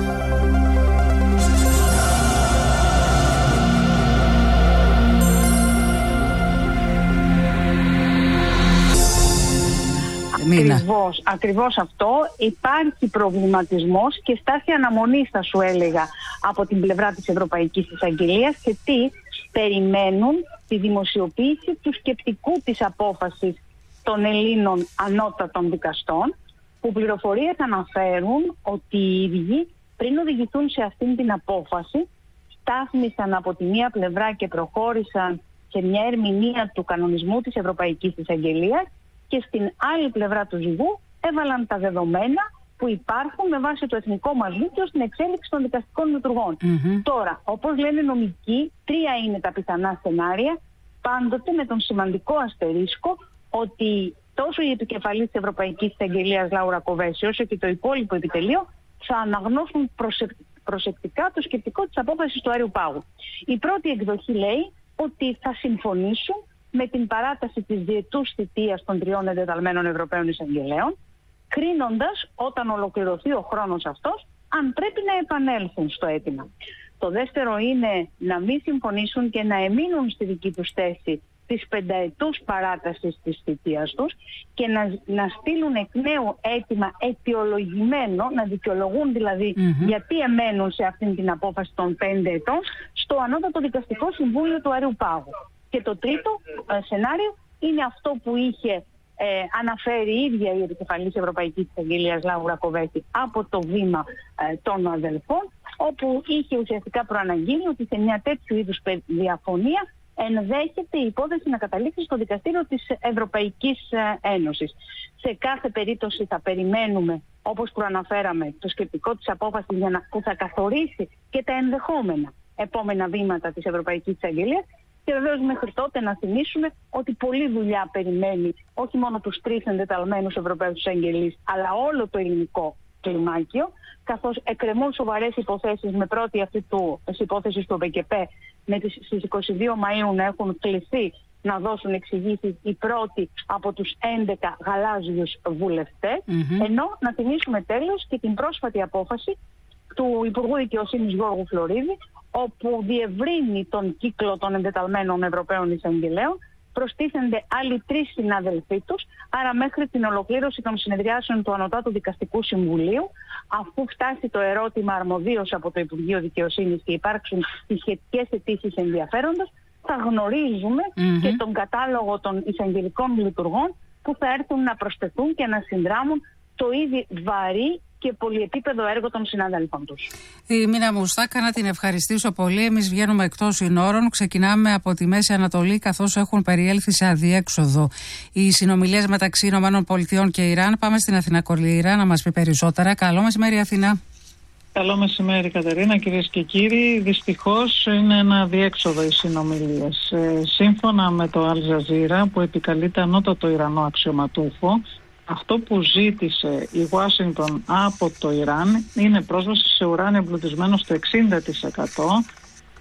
Ακριβώς αυτό. Υπάρχει προβληματισμός και στάση αναμονής, θα σου έλεγα, από την πλευρά της Ευρωπαϊκής Εισαγγελίας, και τι περιμένουν τη δημοσιοποίηση του σκεπτικού της απόφασης των Ελλήνων ανώτατων δικαστών, που πληροφορίες αναφέρουν ότι οι ίδιοι πριν οδηγηθούν σε αυτήν την απόφαση στάθμισαν από τη μία πλευρά και προχώρησαν σε μια ερμηνεία του κανονισμού της Ευρωπαϊκής Εισαγγελίας, και στην άλλη πλευρά του ζυγού έβαλαν τα δεδομένα που υπάρχουν με βάση το εθνικό μας δίκαιο στην εξέλιξη των δικαστικών λειτουργών. Τώρα, όπως λένε νομικοί, 3 είναι τα πιθανά σενάρια, πάντοτε με τον σημαντικό αστερίσκο ότι τόσο η επικεφαλής της Ευρωπαϊκής Εισαγγελίας Λάουρα Κοβέση, όσο και το υπόλοιπο επιτελείο θα αναγνώσουν προσεκτικά το σκεπτικό της απόφασης του Άριου Πάγου. Η πρώτη εκδοχή λέει ότι θα συμφωνήσουν με την παράταση της διετούς θητείας των 3 εντεταλμένων Ευρωπαίων Εισαγγελέων, κρίνοντας όταν ολοκληρωθεί ο χρόνος αυτός αν πρέπει να επανέλθουν στο αίτημα. Το δεύτερο είναι να μην συμφωνήσουν και να εμείνουν στη δική τους θέση της 5ετούς παράτασης της θητείας τους και να στείλουν εκ νέου αίτημα αιτιολογημένο, να δικαιολογούν δηλαδή γιατί εμένουν σε αυτήν την απόφαση των 5 ετών στο Ανώτατο Δικαστικό Συμβούλιο του Αριού Πάγου. Και το τρίτο σενάριο είναι αυτό που είχε αναφέρει η ίδια η επικεφαλής Ευρωπαϊκής Εισαγγελίας Λάουρα Κοβέση από το βήμα των αδελφών, όπου είχε ουσιαστικά προαναγγείλει ότι σε μια τέτοιου είδους διαφωνία ενδέχεται η υπόθεση να καταλήξει στο δικαστήριο της Ευρωπαϊκής Ένωσης. Σε κάθε περίπτωση θα περιμένουμε, όπως προαναφέραμε, το σκεπτικό της απόφασης που θα καθορίσει και τα ενδεχόμενα επόμενα βήματα της Ευρωπαϊκής Εισαγγελίας. Και βεβαίως μέχρι τότε να θυμίσουμε ότι πολλή δουλειά περιμένει όχι μόνο τους 3 εντεταλμένους Ευρωπαίους Εισαγγελείς, αλλά όλο το ελληνικό κλιμάκιο, καθώς εκκρεμούν σοβαρές υποθέσεις, με πρώτη αυτή της υπόθεσης του ΟΠΕΚΕΠΕ στις 22 Μαΐου να έχουν κληθεί να δώσουν εξηγήσεις οι πρώτοι από τους 11 γαλάζιους βουλευτές, ενώ να θυμίσουμε τέλος και την πρόσφατη απόφαση του Υπουργού Δικαιοσύνης Γιώργου Φλωρίδη, όπου διευρύνει τον κύκλο των εντεταλμένων Ευρωπαίων Εισαγγελέων, προστίθενται άλλοι 3 συνάδελφοί τους, άρα μέχρι την ολοκλήρωση των συνεδριάσεων του Ανωτάτου Δικαστικού Συμβουλίου, αφού φτάσει το ερώτημα αρμοδίως από το Υπουργείο Δικαιοσύνης και υπάρξουν οι σχετικές αιτήσεις ενδιαφέροντος, θα γνωρίζουμε και τον κατάλογο των εισαγγελικών λειτουργών που θα έρθουν να προσθεθούν και να συνδράμουν το ήδη βαρύ και πολυεπίπεδο έργο των συναδέλφων τους. Τη Μίνα Μουστάκα, να την ευχαριστήσω πολύ. Εμείς βγαίνουμε εκτός συνόρων. Ξεκινάμε από τη Μέση Ανατολή, καθώς έχουν περιέλθει σε αδιέξοδο οι συνομιλίες μεταξύ ΗΠΑ και Ιράν. Πάμε στην Αθηνά Κορλήρα να μας πει περισσότερα. Καλό μεσημέρι, Αθηνά. Καλό μεσημέρι, Κατερίνα, κυρίες και κύριοι. Δυστυχώς είναι ένα αδιέξοδο οι συνομιλίες. Σύμφωνα με το Αλ Τζαζίρα, που επικαλείται ανώτατο Ιρανό αξιωματούχο, αυτό που ζήτησε η Ουάσιγκτον από το Ιράν είναι πρόσβαση σε ουράνιο εμπλουτισμένο στο 60%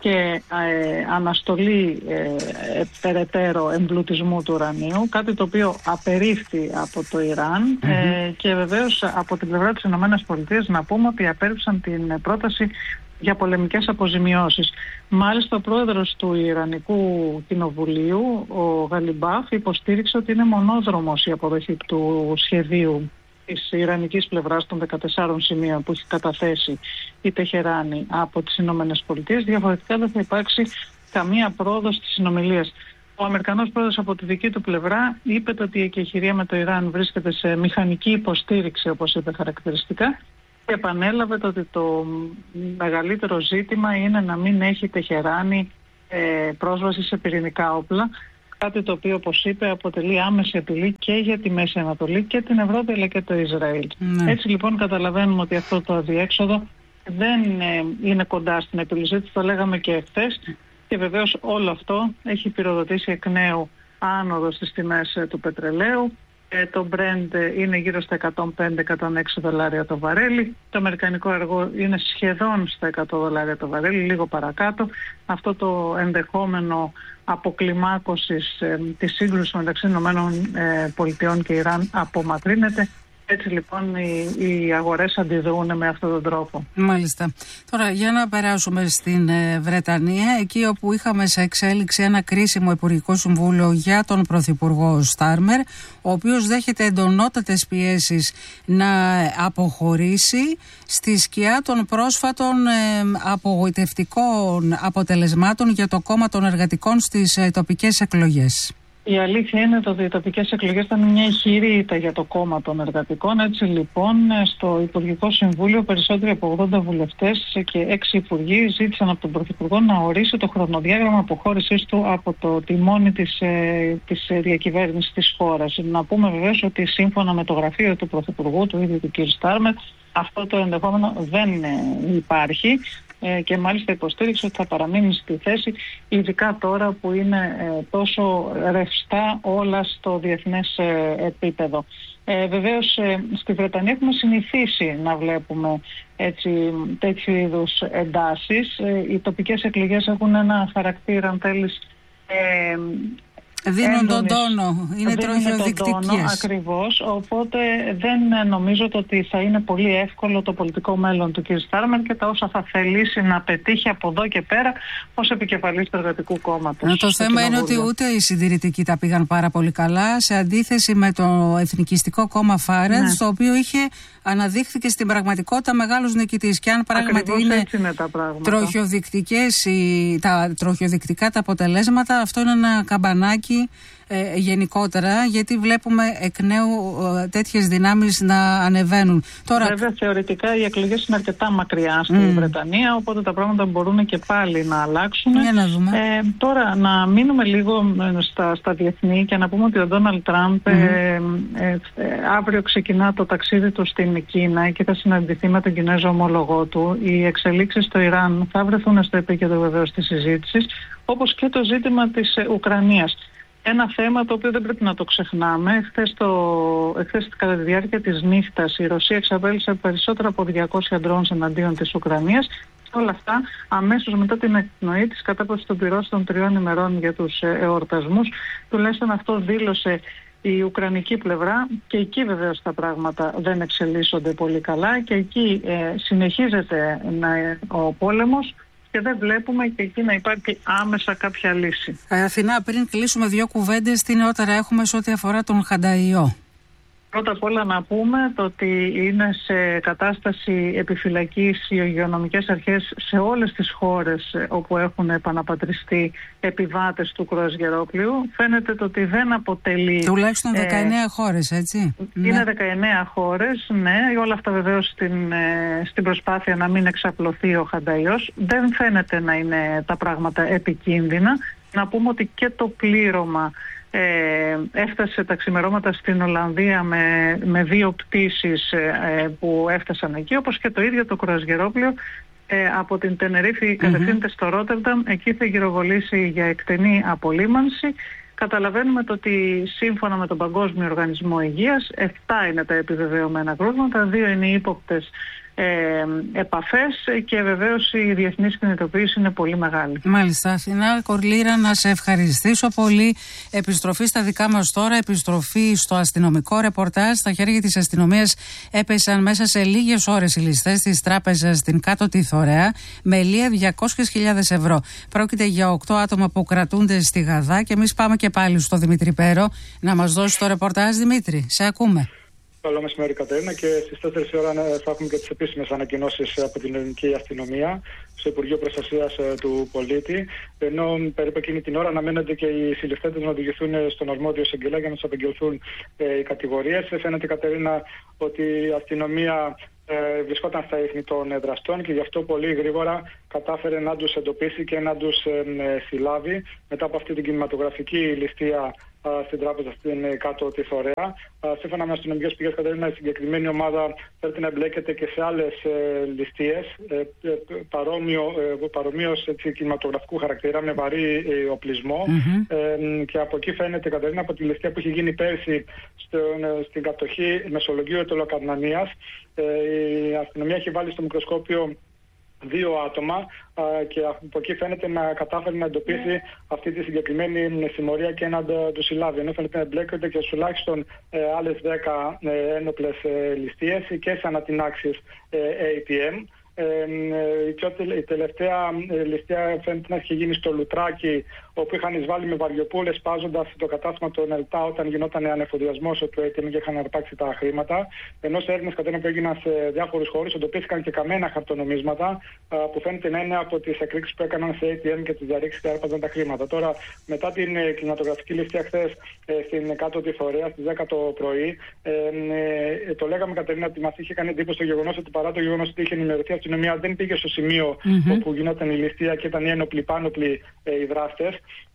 και αναστολή περαιτέρω εμπλουτισμού του ουρανίου, κάτι το οποίο απερίφθη από το Ιράν και βεβαίως από την πλευρά της ΗΠΑ να πούμε ότι απέρριψαν την πρόταση για πολεμικές αποζημιώσεις. Μάλιστα ο πρόεδρος του Ιρανικού Κοινοβουλίου, ο Γαλιμπάφ, υποστήριξε ότι είναι μονόδρομος η αποδοχή του σχεδίου της ιρανικής πλευράς των 14 σημείων που έχει καταθέσει η Τεχεράνη από τις ΗΠΑ. Διαφορετικά δεν θα υπάρξει καμία πρόοδος στις συνομιλίες. Ο Αμερικανός πρόεδρος από τη δική του πλευρά είπε ότι η εκεχηρία με το Ιράν βρίσκεται σε μηχανική υποστήριξη, όπως είπε χαρακτηριστικά, και επανέλαβε ότι το μεγαλύτερο ζήτημα είναι να μην έχει Τεχεράνη πρόσβαση σε πυρηνικά όπλα, κάτι το οποίο, όπως είπε, αποτελεί άμεση απειλή και για τη Μέση Ανατολή και την Ευρώπη αλλά και το Ισραήλ. Έτσι λοιπόν καταλαβαίνουμε ότι αυτό το αδιέξοδο δεν είναι κοντά στην επίλυσή του, το λέγαμε και εχθές, και βεβαίως όλο αυτό έχει πυροδοτήσει εκ νέου άνοδο στις τιμές του πετρελαίου. Το Brent είναι γύρω στα $105-106 το βαρέλι. Το αμερικανικό αργό είναι σχεδόν στα $100 το βαρέλι, λίγο παρακάτω. Αυτό το ενδεχόμενο αποκλιμάκωσης της σύγκρουσης μεταξύ ΗΠΑ και Ιράν απομακρύνεται. Έτσι λοιπόν οι αγορές αντιδρούν με αυτόν τον τρόπο. Μάλιστα. Τώρα για να περάσουμε στην Βρετανία, εκεί όπου είχαμε σε εξέλιξη ένα κρίσιμο Υπουργικό Συμβούλιο για τον Πρωθυπουργό Στάρμερ, ο οποίος δέχεται εντονότατες πιέσεις να αποχωρήσει στη σκιά των πρόσφατων απογοητευτικών αποτελεσμάτων για το κόμμα των εργατικών στις τοπικές εκλογές. Η αλήθεια είναι ότι οι τοπικές εκλογές ήταν μια ηχηρή ήττα για το κόμμα των εργατικών. Έτσι λοιπόν, στο Υπουργικό Συμβούλιο περισσότεροι από 80 βουλευτές και 6 υπουργοί ζήτησαν από τον Πρωθυπουργό να ορίσει το χρονοδιάγραμμα αποχώρησής του από το τιμόνι της διακυβέρνησης της χώρας. Να πούμε βεβαίως ότι σύμφωνα με το γραφείο του Πρωθυπουργού, του ίδιου του κ. Στάρμερ, αυτό το ενδεχόμενο δεν υπάρχει. Και μάλιστα υποστήριξε ότι θα παραμείνει στη θέση, ειδικά τώρα που είναι τόσο ρευστά όλα στο διεθνές επίπεδο. Βεβαίως στη Βρετανία έχουμε συνηθίσει να βλέπουμε τέτοιου είδους εντάσεις. Οι τοπικές εκλογές έχουν ένα χαρακτήρα, αν θέλεις, δίνουν τον τόνο, είναι τροχιοδεικτικές. Ακριβώς, οπότε δεν νομίζω ότι θα είναι πολύ εύκολο το πολιτικό μέλλον του κ. Στάρμερ και τα όσα θα θελήσει να πετύχει από εδώ και πέρα ως επικεφαλής του Εργατικού Κόμματος. Το θέμα είναι ότι ούτε οι συντηρητικοί τα πήγαν πάρα πολύ καλά, σε αντίθεση με το εθνικιστικό κόμμα Φάρετς, το οποίο αναδείχθηκε στην πραγματικότητα μεγάλος νικητής. Και αν πράγματι είναι τροχιοδεικτικά τα αποτελέσματα, αυτό είναι ένα καμπανάκι γενικότερα, γιατί βλέπουμε εκ νέου τέτοιες δυνάμεις να ανεβαίνουν. Τώρα... Βέβαια, θεωρητικά οι εκλογές είναι αρκετά μακριά στη Βρετανία, οπότε τα πράγματα μπορούν και πάλι να αλλάξουν. Για να δούμε. Τώρα, να μείνουμε λίγο στα διεθνή και να πούμε ότι ο Ντόναλντ Τραμπ αύριο ξεκινά το ταξίδι του στην Κίνα και θα συναντηθεί με τον Κινέζο ομόλογό του. Οι εξελίξεις στο Ιράν θα βρεθούν στο επίκεντρο βεβαίως της συζήτησης, όπως και το ζήτημα της Ουκρανίας. Ένα θέμα το οποίο δεν πρέπει να το ξεχνάμε. Εχθές κατά τη διάρκεια της νύχτας η Ρωσία εξαπέλυσε περισσότερα από 200 ντρόουν εναντίον της Ουκρανίας. Όλα αυτά αμέσως μετά την εκπνοή της κατάπαυσης των πυρώσεων 3 ημερών για τους εορτασμούς. Τουλάχιστον αυτό δήλωσε η Ουκρανική πλευρά και εκεί βεβαίως τα πράγματα δεν εξελίσσονται πολύ καλά και εκεί συνεχίζεται ο πόλεμος. Και δεν βλέπουμε και εκεί να υπάρχει άμεσα κάποια λύση. Αθηνά, πριν κλείσουμε 2 κουβέντες, τι νεότερα έχουμε σε ό,τι αφορά τον Χανταϊό? Πρώτα απ' όλα να πούμε το ότι είναι σε κατάσταση επιφυλακής οι υγειονομικές αρχές σε όλες τις χώρες όπου έχουν επαναπατριστεί επιβάτες του κρουαζιερόπλοιου. Φαίνεται το ότι δεν αποτελεί... Τουλάχιστον 19 χώρες, έτσι. Είναι 19 χώρες, ναι. Όλα αυτά βεβαίως στην προσπάθεια να μην εξαπλωθεί ο Χανταϊός. Δεν φαίνεται να είναι τα πράγματα επικίνδυνα. Να πούμε ότι και το πλήρωμα έφτασε τα ξημερώματα στην Ολλανδία με 2 πτήσεις που έφτασαν εκεί, όπως και το ίδιο το κρουαζιερόπλοιο από την Τενερίφη κατευθύνεται στο Ρότερνταμ. Εκεί θα γυροβολήσει για εκτενή απολύμανση. Καταλαβαίνουμε ότι σύμφωνα με τον Παγκόσμιο Οργανισμό Υγείας 7 είναι τα επιβεβαιωμένα κρούσματα, 2 είναι ύποπτες επαφές και βεβαίως η διεθνής κινητοποίηση είναι πολύ μεγάλη. Μάλιστα. Αθηνά Κορλήρα, να σε ευχαριστήσω πολύ. Επιστροφή στα δικά μας τώρα, επιστροφή στο αστυνομικό ρεπορτάζ. Στα χέρια της αστυνομίας έπεσαν μέσα σε λίγες ώρες οι ληστές της τράπεζας στην Κάτω τη Θωρέα με ελεία 200.000 ευρώ. Πρόκειται για 8 άτομα που κρατούνται στη Γαδά και εμείς πάμε και πάλι στο Δημήτρη Πέρο να μας δώσει το ρεπορτάζ. Δημήτρη, σε ακούμε. Καλό μεσημέρι, Κατερίνα, και στις 4 η ώρα θα έχουμε και τις επίσημες ανακοινώσεις από την ελληνική αστυνομία στο Υπουργείο Προστασίας του Πολίτη. Ενώ περίπου εκείνη την ώρα αναμένονται και οι συλληφθέντες να οδηγηθούν στον αρμόδιο εισαγγελέα για να τους απεγγελθούν οι κατηγορίες. Φαίνεται, Κατερίνα, ότι η αστυνομία βρισκόταν στα ίχνη των δραστών και γι' αυτό πολύ γρήγορα κατάφερε να τους εντοπίσει και να τους συλλάβει μετά από αυτή την κινηματογραφική ληστεία στην τράπεζα στην Κάτω τη Θωρέα. Σύμφωνα με αστυνομικές πηγές, Κατερίνα, η συγκεκριμένη ομάδα φέρεται να εμπλέκεται και σε άλλες ληστείες παρομοίως κινηματογραφικού χαρακτήρα με βαρύ οπλισμό. Και από εκεί φαίνεται, Κατερίνα, από τη ληστεία που είχε γίνει πέρσι στην κατοχή Μεσολογγίου Ετωλοκαρνανίας. Η αστυνομία έχει βάλει στο μικροσκόπιο 2 άτομα και από εκεί φαίνεται να κατάφερε να εντοπίσει αυτή τη συγκεκριμένη συμμορία και να το συλλάβει. Ενώ φαίνεται να εμπλέκονται και τουλάχιστον άλλες 10 ένοπλες ληστείες και σε ανατινάξεις ATM. Η τελευταία ληστεία φαίνεται να έχει γίνει στο Λουτράκι, όπου είχαν εισβάλει με βαριοπούλες σπάζοντας το κατάστημα των ΕΛΤΑ όταν γινόταν ανεφοδιασμός του ATM και είχαν αρπάξει τα χρήματα. Ενώ σε έρευνες, Κατερίνα, που έγιναν σε διάφορους χώρους, εντοπίστηκαν και καμένα χαρτονομίσματα που φαίνεται να είναι από τις εκρήξεις που έκαναν σε ATM και τις διαρρήξεις και άρπαζαν τα χρήματα. Τώρα, μετά την κινηματογραφική ληστεία χθες στην Κάτω τη Θωρέα στις 10 το πρωί, το λέγαμε, Κατερίνα, ότι μας είχε κάνει εντύπωση το γεγονός ότι παρά το γεγονός ότι είχε ενημερωθεί η αστυνομία, δεν πήγε στο σημείο όπου γινόταν η ληστεία και ήταν οι ένοπλοι πάνοπλοι οι δράστες.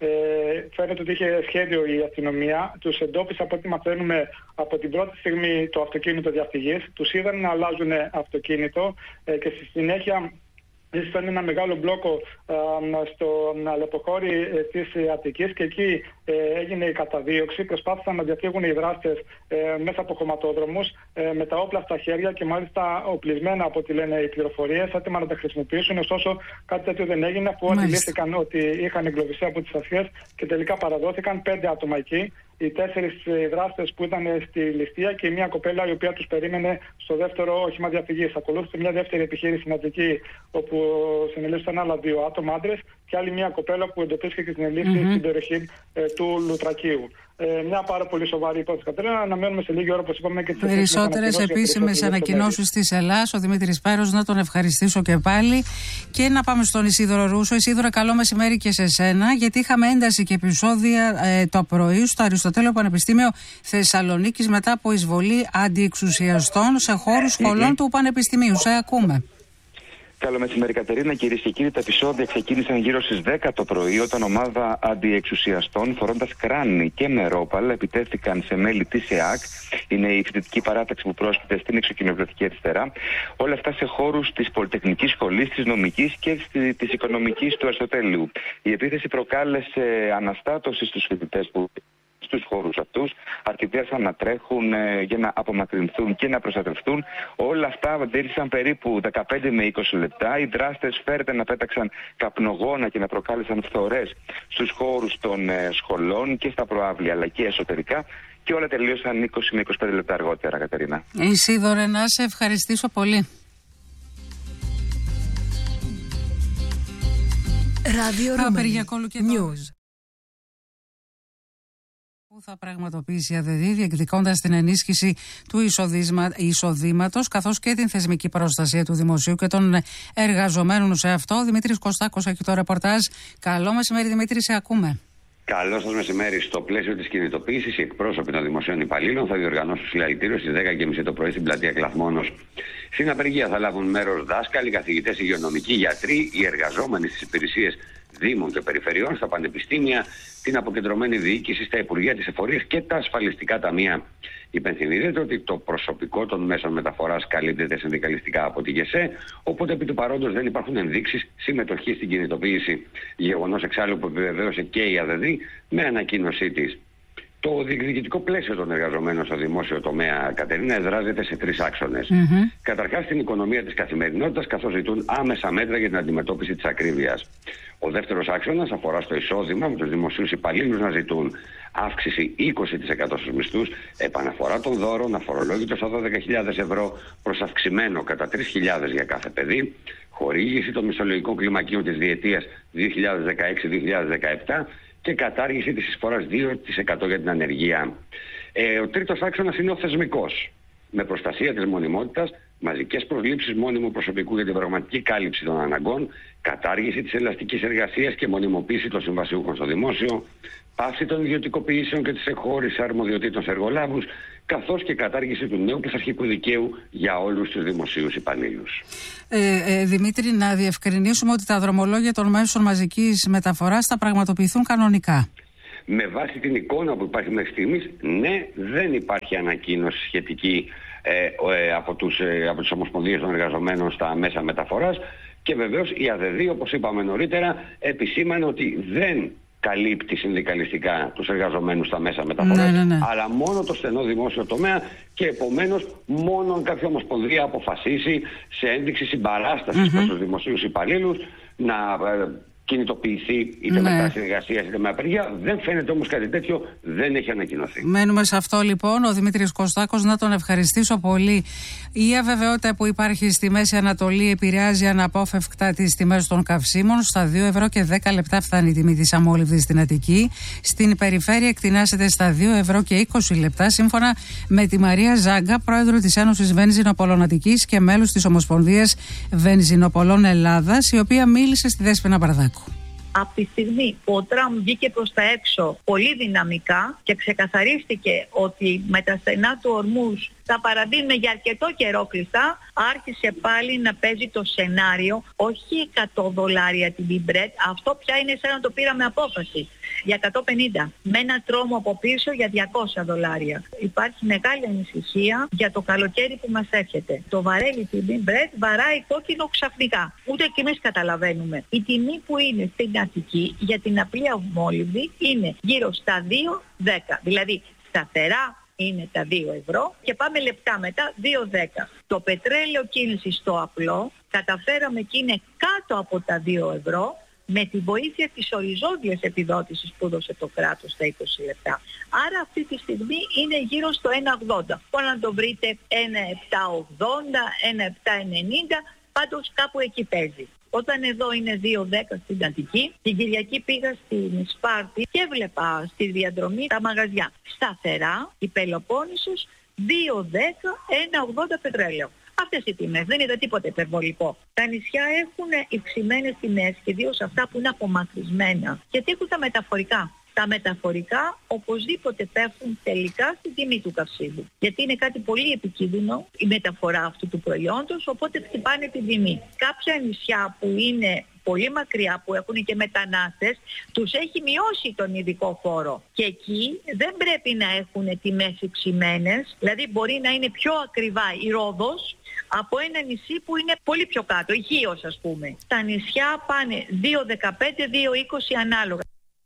Φαίνεται ότι είχε σχέδιο η αστυνομία. Τους εντόπισε, από ό,τι μαθαίνουμε, από την πρώτη στιγμή το αυτοκίνητο διαφυγής. Τους είδαν να αλλάζουν αυτοκίνητο και στη συνέχεια ήταν ένα μεγάλο μπλόκο στο αλεποχώρι της Αττικής και εκεί έγινε η καταδίωξη. Προσπάθησαν να διαφύγουν οι δράστες μέσα από χωματόδρομους με τα όπλα στα χέρια και μάλιστα οπλισμένα, από ό,τι λένε οι πληροφορίες, έτοιμα να τα χρησιμοποιήσουν. Ωστόσο, κάτι τέτοιο δεν έγινε, αφού αντιλήφθηκαν ότι είχαν εγκλωβιστεί από τις αρχές και τελικά παραδόθηκαν 5 άτομα εκεί. Οι 4 δράστες που ήταν στη ληστεία και μια κοπέλα η οποία τους περίμενε στο δεύτερο όχημα διαφυγής. Ακολούθησε μια δεύτερη επιχείρηση στην Αττική, όπου συνελήφθησαν άλλα 2 άτομα άντρες και άλλη μια κοπέλα που εντοπίστηκε και συνελήφθη στην περιοχή του Λουτρακίου. Μια πάρα πολύ σοβαρή υπόθεση, Κατερίνα. Αναμένουμε σε λίγη ώρα, όπως είπαμε, και τις περισσότερες επίσημες ανακοινώσεις της Ελλάς. Ο Δημήτρης Πέρος, να τον ευχαριστήσω και πάλι. Και να πάμε στον Ισίδωρο Ρούσο. Ισίδωρα, καλό μεσημέρι και σε σένα, γιατί είχαμε ένταση και επεισόδια το πρωί στο Αριστοτέλειο Πανεπιστήμιο Θεσσαλονίκης μετά από εισβολή αντιεξουσιαστών σε χώρους σχολών του Πανεπιστημίου. Σε ακούμε. Καλό μεσημέρι, Κατερίνα. Κυρίες και κύριοι, τα επεισόδια ξεκίνησαν γύρω στις 10 το πρωί, όταν ομάδα αντιεξουσιαστών φορώντας κράνη και μερόπαλα επιτέθηκαν σε μέλη της ΕΑΚ. Είναι η φοιτητική παράταξη που πρόσκειται στην εξοκοινοβουλευτική αριστερά. Όλα αυτά σε χώρους της Πολυτεχνικής Σχολής, της Νομικής και της Οικονομικής του Αριστοτέλειου. Η επίθεση προκάλεσε αναστάτωση στους φοιτητές που στους χώρους αυτούς αρκετές να τρέχουν για να απομακρυνθούν και να προστατευτούν. Όλα αυτά βαντήρισαν περίπου 15 με 20 λεπτά. Οι δράστες φέρεται να πέταξαν καπνογόνα και να προκάλεσαν φθορές στους χώρους των σχολών και στα προαύλια αλλά και εσωτερικά. Και όλα τελείωσαν 20 με 25 λεπτά αργότερα, Κατερίνα. Ισίδωρε, να σε ευχαριστήσω πολύ. Ράδιο Ρουμέλη News. Που θα πραγματοποιήσει η ΑΔΔ, διεκδικώντας την ενίσχυση του εισοδήματος καθώς και την θεσμική προστασία του δημοσίου και των εργαζομένων σε αυτό. Δημήτρης Κωστάκος έχει το ρεπορτάζ. Καλό μεσημέρι, Δημήτρη, σε ακούμε. Καλό σας μεσημέρι. Στο πλαίσιο της κινητοποίησης, οι εκπρόσωποι των δημοσίων υπαλλήλων θα διοργανώσουν συλλαλητήριο στις 10:30 το πρωί στην πλατεία Κλαθμόνος. Στην απεργία θα λάβουν μέρος δάσκαλοι, καθηγητές, υγειονομικοί, γιατροί, οι εργαζόμενοι στις υπηρεσίες Δήμων και Περιφερειών, στα πανεπιστήμια, την αποκεντρωμένη διοίκηση, στα Υπουργεία, τις Εφορίες και τα ασφαλιστικά ταμεία. Υπενθυμίζεται ότι το προσωπικό των μέσων μεταφοράς καλύπτεται συνδικαλιστικά από τη ΓΕΣΕ, οπότε επί του παρόντος δεν υπάρχουν ενδείξεις συμμετοχής στην κινητοποίηση. Γεγονός εξάλλου που επιβεβαίωσε και η ΑΔΔ με ανακοίνωσή της. Το διεκδικητικό πλαίσιο των εργαζομένων στο δημόσιο τομέα, Κατερίνα, εδράζεται σε 3 άξονες. Καταρχάς, την οικονομία της καθημερινότητας, καθώς ζητούν άμεσα μέτρα για την αντιμετώπιση της ακρίβειας. Ο δεύτερος άξονας αφορά στο εισόδημα, με τους δημοσίους υπαλλήλους να ζητούν αύξηση 20% στους μισθούς, επαναφορά των δώρων, αφορολόγητο στα 12.000 ευρώ προς αυξημένο κατά 3.000 για κάθε παιδί, χορήγηση των μισθολογικών κλιμακίων της διετίας 2016-2017 και κατάργηση της εισφοράς 2% για την ανεργία. Ο τρίτος άξονας είναι ο θεσμικός, με προστασία της μονιμότητας, μαζικές προσλήψεις μόνιμου προσωπικού για την πραγματική κάλυψη των αναγκών, κατάργηση της ελαστικής εργασίας και μονιμοποίηση των συμβασιούχων στο δημόσιο, πάυση των ιδιωτικοποιήσεων και της εκχώρησης αρμοδιοτήτων σε εργολάβους, καθώς και κατάργηση του νέου πειθαρχικού δικαίου για όλους τους δημοσίους υπαλλήλους. Δημήτρη, να διευκρινίσουμε ότι τα δρομολόγια των μέσων μαζικής μεταφοράς θα πραγματοποιηθούν κανονικά. Με βάση την εικόνα που υπάρχει μέχρι στιγμής, ναι, δεν υπάρχει ανακοίνωση σχετική από τις Ομοσπονδίες των Εργαζομένων στα μέσα μεταφοράς και βεβαίως η ΑΔΕΔΗ, όπως είπαμε νωρίτερα, επισήμανε ότι δεν καλύπτει συνδικαλιστικά τους εργαζομένους στα μέσα μεταφοράς, αλλά μόνο το στενό δημόσιο τομέα και επομένως μόνο αν κάποια ομοσπονδία αποφασίσει σε ένδειξη συμπαράστασης προς τους δημοσίους υπαλλήλους να κινητοποιηθεί είτε με τάση εργασίας είτε με απεργία. Δεν φαίνεται όμως κάτι τέτοιο, δεν έχει ανακοινωθεί. Μένουμε σε αυτό λοιπόν. Ο Δημήτρης Κωστάκος, να τον ευχαριστήσω πολύ. Η αβεβαιότητα που υπάρχει στη Μέση Ανατολή επηρεάζει αναπόφευκτα τις τιμές των καυσίμων. Στα 2 ευρώ και 10 λεπτά φτάνει η τιμή της αμόλυβδης στην Αττική. Στην περιφέρεια εκτινάσεται στα 2 ευρώ και 20 λεπτά, σύμφωνα με τη Μαρία Ζάγκα, πρόεδρο της Ένωσης Βενζινοπολών Αττικής και μέλος της Ομοσπονδίας Βενζινοπολών Ελλάδας, η οποία μίλησε στη Δέσποινα Παραδάκου. Από τη στιγμή που ο Τραμπ βγήκε προς τα έξω πολύ δυναμικά και ξεκαθαρίστηκε ότι με τα στενά του Ορμούζ θα παραμείνουμε για αρκετό καιρό κλειστά, άρχισε πάλι να παίζει το σενάριο, όχι $100 την Brent, αυτό πια είναι σαν να το πήραμε απόφαση, για 150, με ένα τρόμο από πίσω για $200. Υπάρχει μεγάλη ανησυχία για το καλοκαίρι που μας έρχεται. Το βαρέλι την Brent βαράει κόκκινο ξαφνικά. Ούτε και εμείς καταλαβαίνουμε. Η τιμή που είναι στην Αττική για την απλή αμόλυβδη είναι γύρω στα 2,10. Δηλαδή σταθερά είναι τα 2 ευρώ και πάμε λεπτά μετά 2,10. Το πετρέλαιο κίνηση στο απλό καταφέραμε και είναι κάτω από τα 2 ευρώ με τη βοήθεια της οριζόντιας επιδότησης που έδωσε το κράτος στα 20 λεπτά. Άρα αυτή τη στιγμή είναι γύρω στο 1,80. Μπορεί να το βρείτε 1,780, 1,790, πάντως κάπου εκεί παίζει. Όταν εδώ είναι 2,10 στην Αττική, την Κυριακή πήγα στην Σπάρτη και έβλεπα στη διαδρομή τα μαγαζιά. Σταθερά, η Πελοπόννησος, 2,10, 1,80 πετρέλαιο. Αυτές οι τιμές, δεν είδα τίποτα υπερβολικό. Τα νησιά έχουν υψημένες τιμές, ιδίως αυτά που είναι απομακρυσμένα, γιατί έχουν τα μεταφορικά. Τα μεταφορικά οπωσδήποτε πέφτουν τελικά στην τιμή του καυσίμου. Γιατί είναι κάτι πολύ επικίνδυνο η μεταφορά αυτού του προϊόντος, οπότε χτυπάνε την τιμή. Κάποια νησιά που είναι πολύ μακριά, που έχουν και μετανάστες, τους έχει μειώσει τον ειδικό φόρο. Και εκεί δεν πρέπει να έχουν τιμές υψημένες, δηλαδή μπορεί να είναι πιο ακριβά η Ρόδος από ένα νησί που είναι πολύ πιο κάτω, η Χίος ας πούμε. Τα νησιά πάνε 2,15, 2,20 ανάλογα.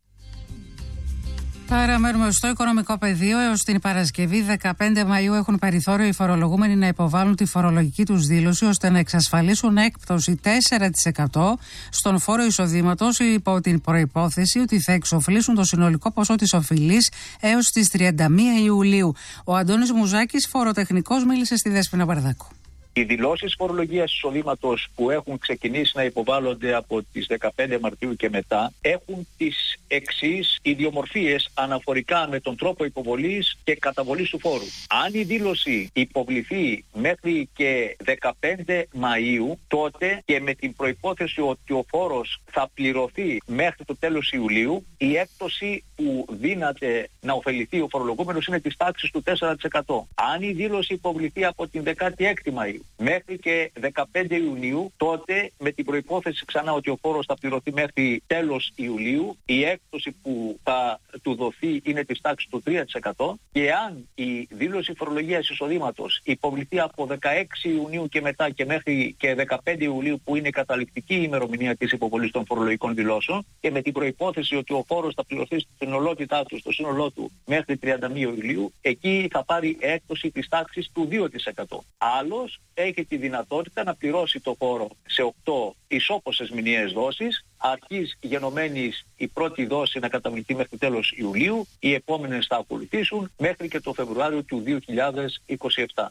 Παραμένουμε στο οικονομικό πεδίο. Έως την Παρασκευή 15 Μαΐου έχουν περιθώριο οι φορολογούμενοι να υποβάλουν τη φορολογική τους δήλωση ώστε να εξασφαλίσουν έκπτωση 4% στον φόρο εισοδήματος, υπό την προϋπόθεση ότι θα εξοφλήσουν το συνολικό ποσό της οφειλής έως τις 31 Ιουλίου. Ο Αντώνης Μουζάκης, φοροτεχνικός, μίλησε στη Δέσποινα Παραδάκου. Οι δηλώσεις φορολογίας εισοδήματος που έχουν ξεκινήσει να υποβάλλονται από τις 15 Μαρτίου και μετά έχουν τις εξής ιδιομορφίες αναφορικά με τον τρόπο υποβολής και καταβολής του φόρου. Αν η δήλωση υποβληθεί μέχρι και 15 Μαΐου, τότε και με την προϋπόθεση ότι ο φόρος θα πληρωθεί μέχρι το τέλος Ιουλίου, η έκπτωση που δύναται να ωφεληθεί ο φορολογούμενος είναι της τάξης του 4%. Αν η δήλωση υποβληθεί από την 16η Μαΐου μέχρι και 15 Ιουνίου, τότε με την προϋπόθεση ξανά ότι ο φόρος θα πληρωθεί μέχρι τέλος Ιουλίου, η έκπτωση που θα του δοθεί είναι της τάξης του 3% και αν η δήλωση φορολογίας εισοδήματος υποβληθεί από 16 Ιουνίου και μετά και μέχρι και 15 Ιουλίου που είναι η καταληκτική ημερομηνία της υποβολής των φορολογικών δηλώσεων και με την προϋπόθεση ότι ο φόρος θα πληρωθεί στη συνολότητά του, στο σύνολό του μέχρι 31 Ιουλίου, εκεί θα πάρει έκπτωση της τάξης του 2%. Άλλος έχει τη δυνατότητα να πληρώσει το φόρο σε 8 ισόποσες μηνιαίες δόσεις, αρχής γενομένης η πρώτη δόση να καταβληθεί μέχρι τέλος Ιουλίου, οι επόμενες θα ακολουθήσουν μέχρι και το Φεβρουάριο του 2027.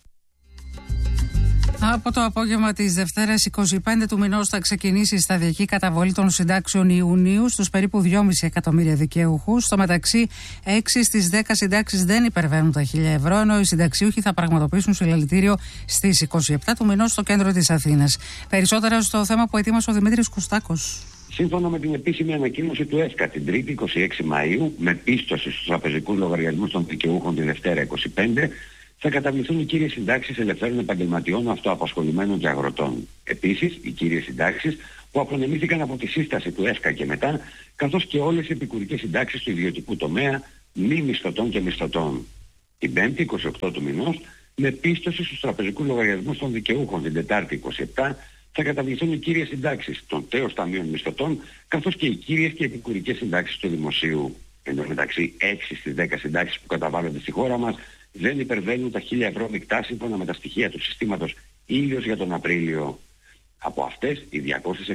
Από το απόγευμα της Δευτέρας 25 του μηνός θα ξεκινήσει η σταδιακή καταβολή των συντάξεων Ιουνίου στους περίπου 2,5 εκατομμύρια δικαιούχους. Στο μεταξύ, 6 στις 10 συντάξεις δεν υπερβαίνουν τα 1.000 ευρώ, ενώ οι συνταξιούχοι θα πραγματοποιήσουν συλλαλητήριο στις 27 του μηνός στο κέντρο της Αθήνας. Περισσότερα στο θέμα που ετοίμασε ο Δημήτρης Κουστάκος. Σύμφωνα με την επίσημη ανακοίνωση του ΕΣΚΑ την Τρίτη 26 Μαΐου, με πίστοση στους τραπεζικούς λογαριασμούς των δικαιούχων τη Δευτέρα 25, θα καταβληθούν οι κύριες συντάξεις ελευθέρων επαγγελματιών, αυτοαπασχολημένων και αγροτών. Επίσης, οι κύριες συντάξεις που απονεμήθηκαν από τη σύσταση του ΕΣΚΑ και μετά, καθώς και όλες οι επικουρικές συντάξεις του ιδιωτικού τομέα, μη μισθωτών και μισθωτών. Την Πέμπτη 28 του μηνός, με πίστοση στους τραπεζικούς λογαριασμούς των δικαιούχων την Τετάρτη 27, θα καταβληθούν οι κύριες συντάξεις των τέως ταμείων μισθωτών, καθώς και οι κύριες και επικουρικές συντάξεις του δημοσίου. Εν τω μεταξύ, 6 στις 10 συντάξεις που καταβάλλονται στη χώρα μας δεν υπερβαίνουν τα 1.000 ευρώ μεικτά σύμφωνα με τα στοιχεία του συστήματος Ήλιος για τον Απρίλιο. Από αυτές, οι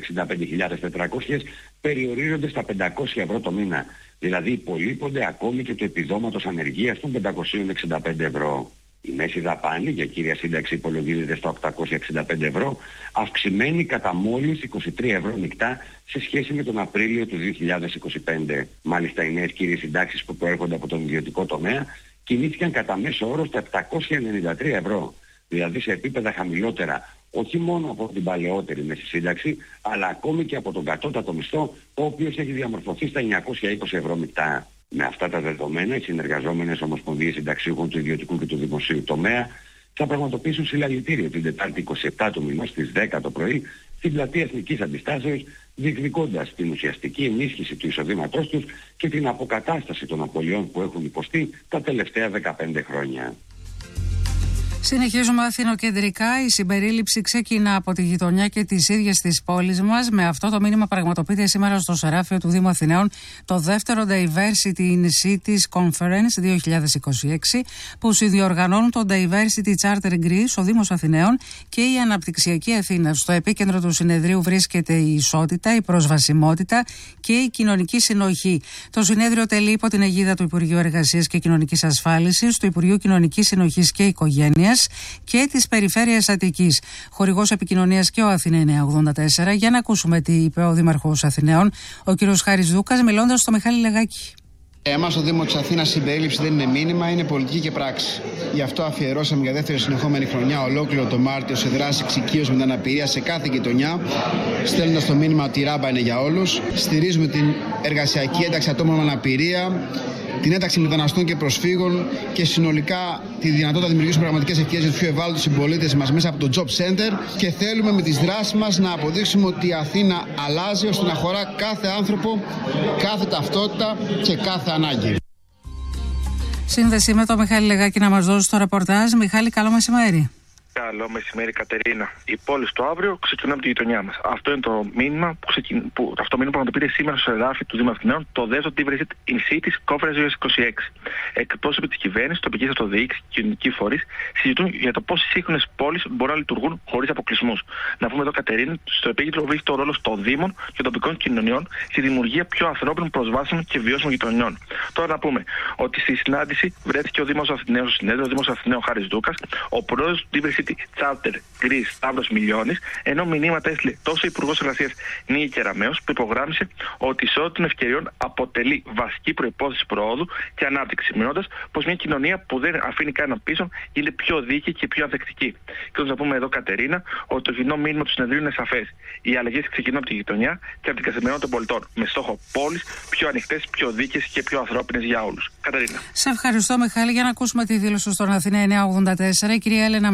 265.400 περιορίζονται στα 500 ευρώ το μήνα, δηλαδή υπολείπονται ακόμη και του επιδόματος ανεργίας των 565 ευρώ. Η μέση δαπάνη για κύρια σύνταξη υπολογίζεται στα 865 ευρώ, αυξημένη κατά μόλις 23 ευρώ μεικτά σε σχέση με τον Απρίλιο του 2025. Μάλιστα, οι νέες κύριες συντάξεις που προέρχονται από τον ιδιωτικό τομέα κινήθηκαν κατά μέσο όρο στα 793 ευρώ, δηλαδή σε επίπεδα χαμηλότερα όχι μόνο από την παλαιότερη μέση σύνταξη, αλλά ακόμη και από τον κατώτατο μισθό, ο οποίος έχει διαμορφωθεί στα 920 ευρώ μεικτά. Με αυτά τα δεδομένα, οι συνεργαζόμενες ομοσπονδίες συνταξιούχων του ιδιωτικού και του δημοσίου τομέα θα πραγματοποιήσουν συλλαλητήριο την Τετάρτη 27 του μηνός στις 10 το πρωί στην πλατεία Εθνικής Αντιστάσεως, διεκδικώντας την ουσιαστική ενίσχυση του εισοδήματός τους και την αποκατάσταση των απολειών που έχουν υποστεί τα τελευταία 15 χρόνια. Συνεχίζουμε αθηνοκεντρικά. Η συμπερίληψη ξεκινά από τη γειτονιά και τις ίδιες τις πόλεις μας. Με αυτό το μήνυμα πραγματοποιείται σήμερα στο Σεράφειο του Δήμου Αθηναίων το δεύτερο Diversity in Cities Conference 2026, που συνδιοργανώνουν το Diversity Charter Greece, ο Δήμος Αθηναίων και η Αναπτυξιακή Αθήνα. Στο επίκεντρο του συνεδρίου βρίσκεται η ισότητα, η προσβασιμότητα και η κοινωνική συνοχή. Το συνέδριο τελεί υπό την αιγίδα του Υπουργείου Εργασίας και Κοινωνικής Ασφάλισης, του Υπουργείου Κοινωνικής Συνοχής και Οικογένειας και της Περιφέρειας Αττικής. Χορηγός επικοινωνίας και ο Αθηνά 984. Για να ακούσουμε τι είπε ο Δήμαρχος Αθηναίων, ο κ. Χάρης Δούκας, μιλώντας στο Μιχάλη Λεγάκη. Εμάς στο Δήμο της Αθήνας η συμπερίληψη δεν είναι μήνυμα, είναι πολιτική και πράξη. Γι' αυτό αφιερώσαμε για δεύτερη συνεχόμενη χρονιά ολόκληρο το Μάρτιο σε δράση εξοικείωσης με την αναπηρία σε κάθε γειτονιά, στέλνοντας το μήνυμα ότι η ράμπα είναι για όλους. Στηρίζουμε την εργασιακή ένταξη ατόμων με αναπηρία, την ένταξη μεταναστών και προσφύγων και συνολικά τη δυνατότητα να δημιουργήσουμε πραγματικές ευκαιρίες για τους πιο ευάλωτους συμπολίτες μας μέσα από το Job Center, και θέλουμε με τις δράσεις μας να αποδείξουμε ότι η Αθήνα αλλάζει ώστε να χωρά κάθε άνθρωπο, κάθε ταυτότητα και κάθε ανάγκη. Σύνδεση με τον Μιχάλη Λεγάκη να μας δώσει το ρεπορτάζ. Μιχάλη, καλό μεσημέρι. Καλό μεσημέρι, Κατερίνα. Οι πόλεις του αύριο ξεκινούν από τη γειτονιά μας. Αυτό είναι το μήνυμα που πραγματοποιείται σήμερα στο Σεράφειο του Δήμου Αθηναίων, το δεύτερο Diversity in Cities Conference 2026. Εκπρόσωποι της κυβέρνησης, τοπικής αυτοδιοίκησης και κοινωνικοί φορείς συζητούν για το πώς οι σύγχρονες πόλεις μπορούν να λειτουργούν χωρίς αποκλεισμούς. Να πούμε εδώ, Κατερίνα, στο επίκεντρο βρίσκεται ο ρόλος των Δήμων και τοπικών κοινωνιών στη δημιουργία πιο ανθρώπινων, προσβάσιμων και βιώσιμων γειτονιών. Τώρα να πούμε ότι στη συνάντηση βρέθηκε ο Δήμος Αθηναίων, στο συνέδριο, ο Δήμος Αθηναίων Χάρης Δούκας, ο πρόεδρος του Diversity Charter Greece Σταύρος Μιλιώνης, ενώ μηνύματα έστειλε τόσο ο Υπουργός Εργασίας Νίκη Κεραμέως, που υπογράμμισε ότι η ισότητα των ευκαιριών αποτελεί βασική προϋπόθεση προόδου και ανάπτυξη, σημειώνοντας πως μια κοινωνία που δεν αφήνει κανέναν πίσω είναι πιο δίκαιη και πιο ανθεκτική. Και να πούμε εδώ, Κατερίνα, ότι το κοινό μήνυμα του συνεδρίου είναι σαφές. Οι αλλαγές ξεκινούν από τη γειτονιά και από την καθημερινότητα των πολιτών, με στόχο πόλεις πιο ανοιχτές, πιο δίκαιες και πιο ανθρώπινες για όλους. Κατερίνα. Σε ευχαριστώ, Μιχάλη. Για να ακούσουμε τη δήλωση στον Αθηνά 984, η κυρία Έλενα Ματζαβίνου,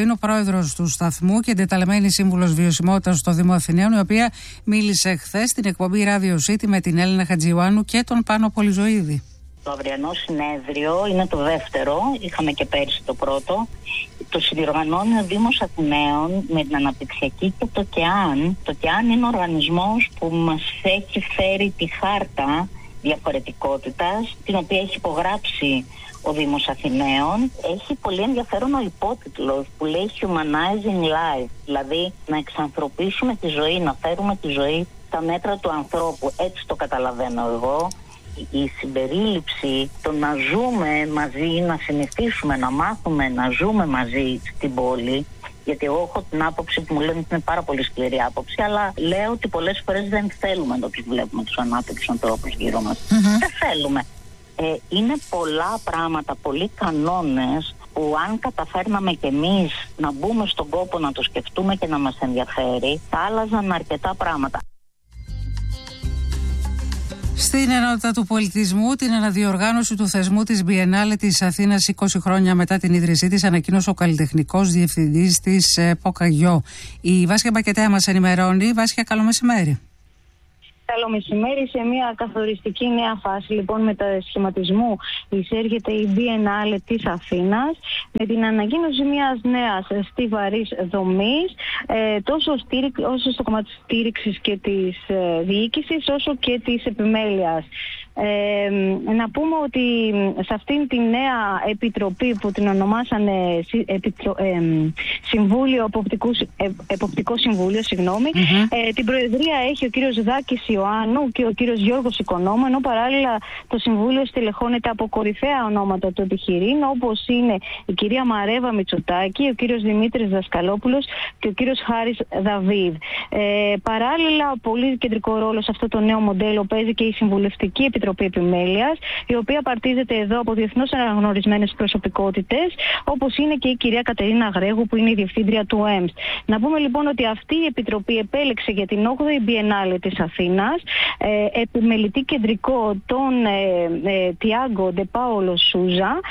είναι ο πρόεδρος του σταθμού και εντεταλμένη σύμβουλος βιωσιμότητας στο Δήμο Αθηναίων, η οποία μίλησε χθες στην εκπομπή Radio City με την Έλληνα Χατζιωάννου και τον Πάνο Πολυζωίδη. Το αυριανό συνέδριο είναι το δεύτερο, είχαμε και πέρυσι το πρώτο. Το συνδιοργανώνει ο Δήμος Αθηναίων με την Αναπτυξιακή και το ΚΕΑΝ. Το ΚΕΑΝ είναι ο οργανισμός που μας έχει φέρει τη χάρτα διαφορετικότητας, την οποία έχει υπογράψει ο Δήμος Αθηναίων. Έχει πολύ ενδιαφέρον ο υπότιτλος που λέει Humanizing Life, δηλαδή να εξανθρωπίσουμε τη ζωή, να φέρουμε τη ζωή στα μέτρα του ανθρώπου. Έτσι το καταλαβαίνω εγώ. Η συμπερίληψη, το να ζούμε μαζί, να συνηθίσουμε, να μάθουμε να ζούμε μαζί στην πόλη. Γιατί εγώ έχω την άποψη που μου λένε ότι είναι πάρα πολύ σκληρή άποψη, αλλά λέω ότι πολλές φορές δεν θέλουμε να τους βλέπουμε τους ανάπηρους ανθρώπους γύρω μας. Δεν θέλουμε. Είναι πολλά πράγματα, πολλοί κανόνες που αν καταφέρναμε κι εμείς να μπούμε στον κόπο να το σκεφτούμε και να μας ενδιαφέρει, θα άλλαζαν αρκετά πράγματα. Στην ενότητα του πολιτισμού, την αναδιοργάνωση του θεσμού της Biennale της Αθήνας 20 χρόνια μετά την ίδρυσή της, ανακοίνωσε ο καλλιτεχνικός διευθυντής της Ποκαγιό. Η Βάσια Μπακετέα μας ενημερώνει. Βάσια, καλό μεσημέρι. Καλό μεσημέρι. Σε μια καθοριστική νέα φάση λοιπόν μετασχηματισμού εισέρχεται η Biennale της Αθήνας με την ανακοίνωση μιας νέας στιβαρής δομής τόσο στο κομμάτι της στήριξης και της διοίκησης όσο και της επιμέλειας. Να πούμε ότι σε αυτήν την νέα επιτροπή που την ονομάσανε Εποπτικό Συμβούλιο, την προεδρία έχει ο κύριος Δάκης Ιωάννου και ο κύριος Γιώργος Οικονόμου, ενώ παράλληλα το Συμβούλιο στελεχώνεται από κορυφαία ονόματα του επιχειρήν, όπως είναι η κυρία Μαρέβα Μητσοτάκη, ο κύριος Δημήτρης Δασκαλόπουλος και ο κύριος Χάρης Δαβίδ. Παράλληλα, πολύ κεντρικό ρόλο σε αυτό το νέο μοντέλο παίζει και η Συμβουλευτική Επιτροπή Επιμέλειας, η οποία παρτίζεται εδώ από διεθνώς αναγνωρισμένες προσωπικότητες, όπως είναι και η κυρία Κατερίνα Γρέγου, που είναι η διευθύντρια του ΕΜΣ. Να πούμε λοιπόν ότι αυτή η επιτροπή επέλεξε για την 8η Biennale της Αθήνας επιμελητή κεντρικό τον Τιάγκο Ντε Πάολο Σούζα.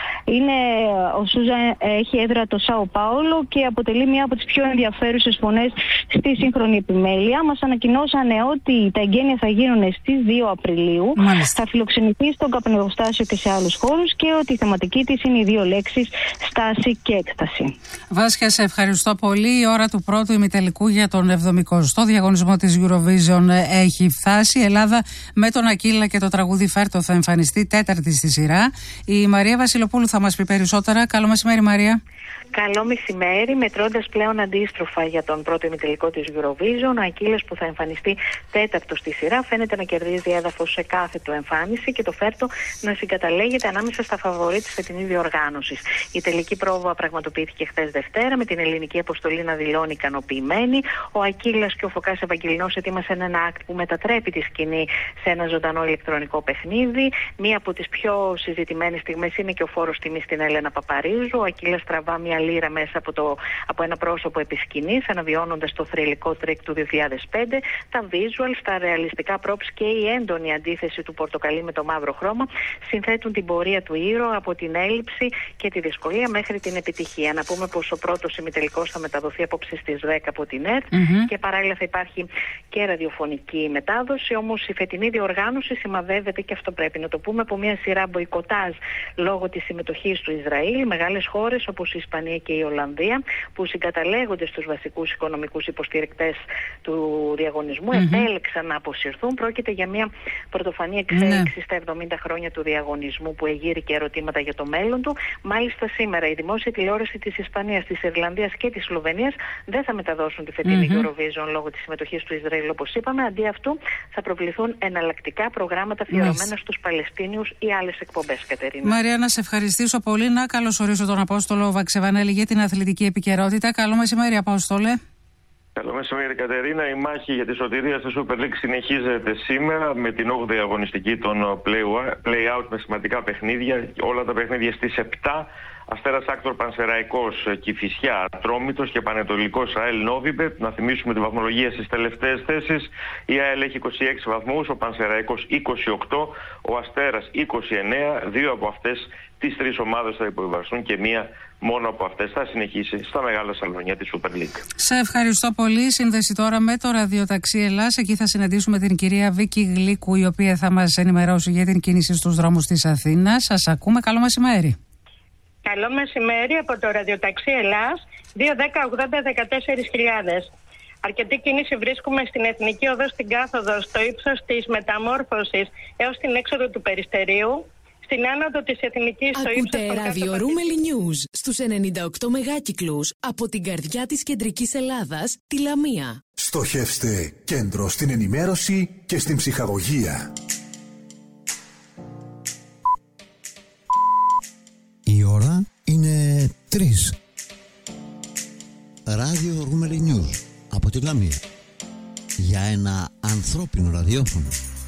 Ο Σούζα έχει έδρα το Σάο Πάολο και αποτελεί μία από τις πιο ενδιαφέρουσες φωνές στη σύγχρονη επιμέλεια. Μας ανακοινώσανε ότι τα εγγένεια θα γίνουν στις 2 Απριλίου. Θα φιλοξενηθεί στον καπνογοστάσιο και σε άλλους χώρους και ότι η θεματική της είναι οι 2 λέξεις: στάση και έκσταση. Βάσια, σε ευχαριστώ πολύ. Η ώρα του πρώτου ημιτελικού για τον 70ο διαγωνισμό της Eurovision έχει φτάσει. Η Ελλάδα με τον Ακύλα και το τραγούδι Φέρτο θα εμφανιστεί τέταρτη στη σειρά. Η Μαρία Βασιλοπούλου θα μας πει περισσότερα. Καλό μεσημέρι, Μαρία. Καλό μεσημέρι. Μετρώντας πλέον αντίστροφα για τον πρώτο ημιτελικό της Eurovision, ο Ακύλας που θα εμφανιστεί τέταρτο στη σειρά φαίνεται να κερδίζει έδαφος σε κάθε του εμφάνιση και το Φέρτο να συγκαταλέγεται ανάμεσα στα φαβορί της φετινής διοργάνωσης. Η τελική πρόβα πραγματοποιήθηκε χθες Δευτέρα με την ελληνική αποστολή να δηλώνει ικανοποιημένη. Ο Ακύλας και ο Φωκάς Ευαγγελινός ετοίμασαν ένα act που μετατρέπει τη σκηνή σε ένα ζωντανό ηλεκτρονικό παιχνίδι. Μία από τις πιο συζητημένες στιγμές είναι και ο φόρος τιμής στην Έλενα Παπαρίζου. Ο Ακύλας τραβά μια λίρα μέσα από ένα πρόσωπο επί σκηνής, αναβιώνοντας το θρυλικό τρίκ του 2005, τα visuals, τα ρεαλιστικά props και η έντονη αντίθεση του πορτοκαλί με το μαύρο χρώμα συνθέτουν την πορεία του ήρωα από την έλλειψη και τη δυσκολία μέχρι την επιτυχία. Να πούμε πως ο πρώτος ημιτελικός θα μεταδοθεί απόψε στις 10 από την ΕΡΤ και παράλληλα θα υπάρχει και ραδιοφωνική μετάδοση. Όμως η φετινή διοργάνωση σημαδεύεται, και αυτό πρέπει να το πούμε, από μια σειρά μποϊκοτάζ λόγω της συμμετοχής του Ισραήλ. Μεγάλες χώρες όπως η Ισπανία και η Ολλανδία, που συγκαταλέγονται στους βασικούς οικονομικούς υποστηρικτές του διαγωνισμού, επέλεξαν να αποσυρθούν. Πρόκειται για μια πρωτοφανή εξέλιξη στα 70 χρόνια του διαγωνισμού που εγείρει και ερωτήματα για το μέλλον του. Μάλιστα σήμερα η δημόσια τηλεόραση της Ισπανίας, της Ιρλανδίας και της Σλοβενίας δεν θα μεταδώσουν τη φετινή Eurovision λόγω της συμμετοχής του Ισραήλ, όπως είπαμε. Αντί αυτού θα προβληθούν εναλλακτικά προγράμματα αφιερωμένα στους Παλαιστίνιους ή άλλες εκπομπές, Κατερίνα. Μαρία, να σε ευχαριστήσω πολύ. Να καλωσορίσω τον Απόστολο Βαξεβανέλη για την αθλητική επικαιρότητα. Καλό μεσημέρι, Απόστολε. Καλό μεσημέρι, Κατερίνα. Η μάχη για τη σωτηρία στη Super League συνεχίζεται σήμερα με την 8η αγωνιστική των play-out με σημαντικά παιχνίδια. Όλα τα παιχνίδια στις 7. Αστέρας Άκτορ Πανσεραϊκός Κηφισιά Ατρόμητος και Πανετολικός ΑΕΛ Νόβιμπετ. Να θυμίσουμε τη βαθμολογία στις τελευταίες θέσεις. Η ΑΕΛ έχει 26 βαθμούς, ο Πανσεραϊκός 28, ο Αστέρας 29. Δύο από αυτές τις τρεις ομάδες θα υποβιβαστούν και μία μόνο από αυτές θα συνεχίσει στα μεγάλα σαλονιά της Super League. Σε ευχαριστώ πολύ. Σύνδεση τώρα με το ραδιοταξί Ελλάς. Εκεί θα συναντήσουμε την κυρία Βίκη Γλίκου, η οποία θα μας ενημερώσει για την κίνηση στους δρόμους της Αθήνας. Σας ακούμε. Καλό μεσημέρι. Καλό μεσημέρι από το ραδιοταξί Ελλάς 210-80-14.000. Αρκετή κίνηση βρίσκουμε στην Εθνική Οδό στην Κάθοδο, στο ύψος της Μεταμόρφωσης έως την έξοδο του Περιστερίου. Στην άνοδο της Εθνικής στο ύψος των Ακούτε ραδιορούμελη News στους 98 μεγάκυκλους από την καρδιά της κεντρικής Ελλάδας, τη Λαμία. Στοχεύστε κέντρο στην ενημέρωση και στην ψυχαγωγία. Η ώρα είναι 3. Ραδιορούμελη News από τη Λαμία. Για ένα ανθρώπινο ραδιόφωνο.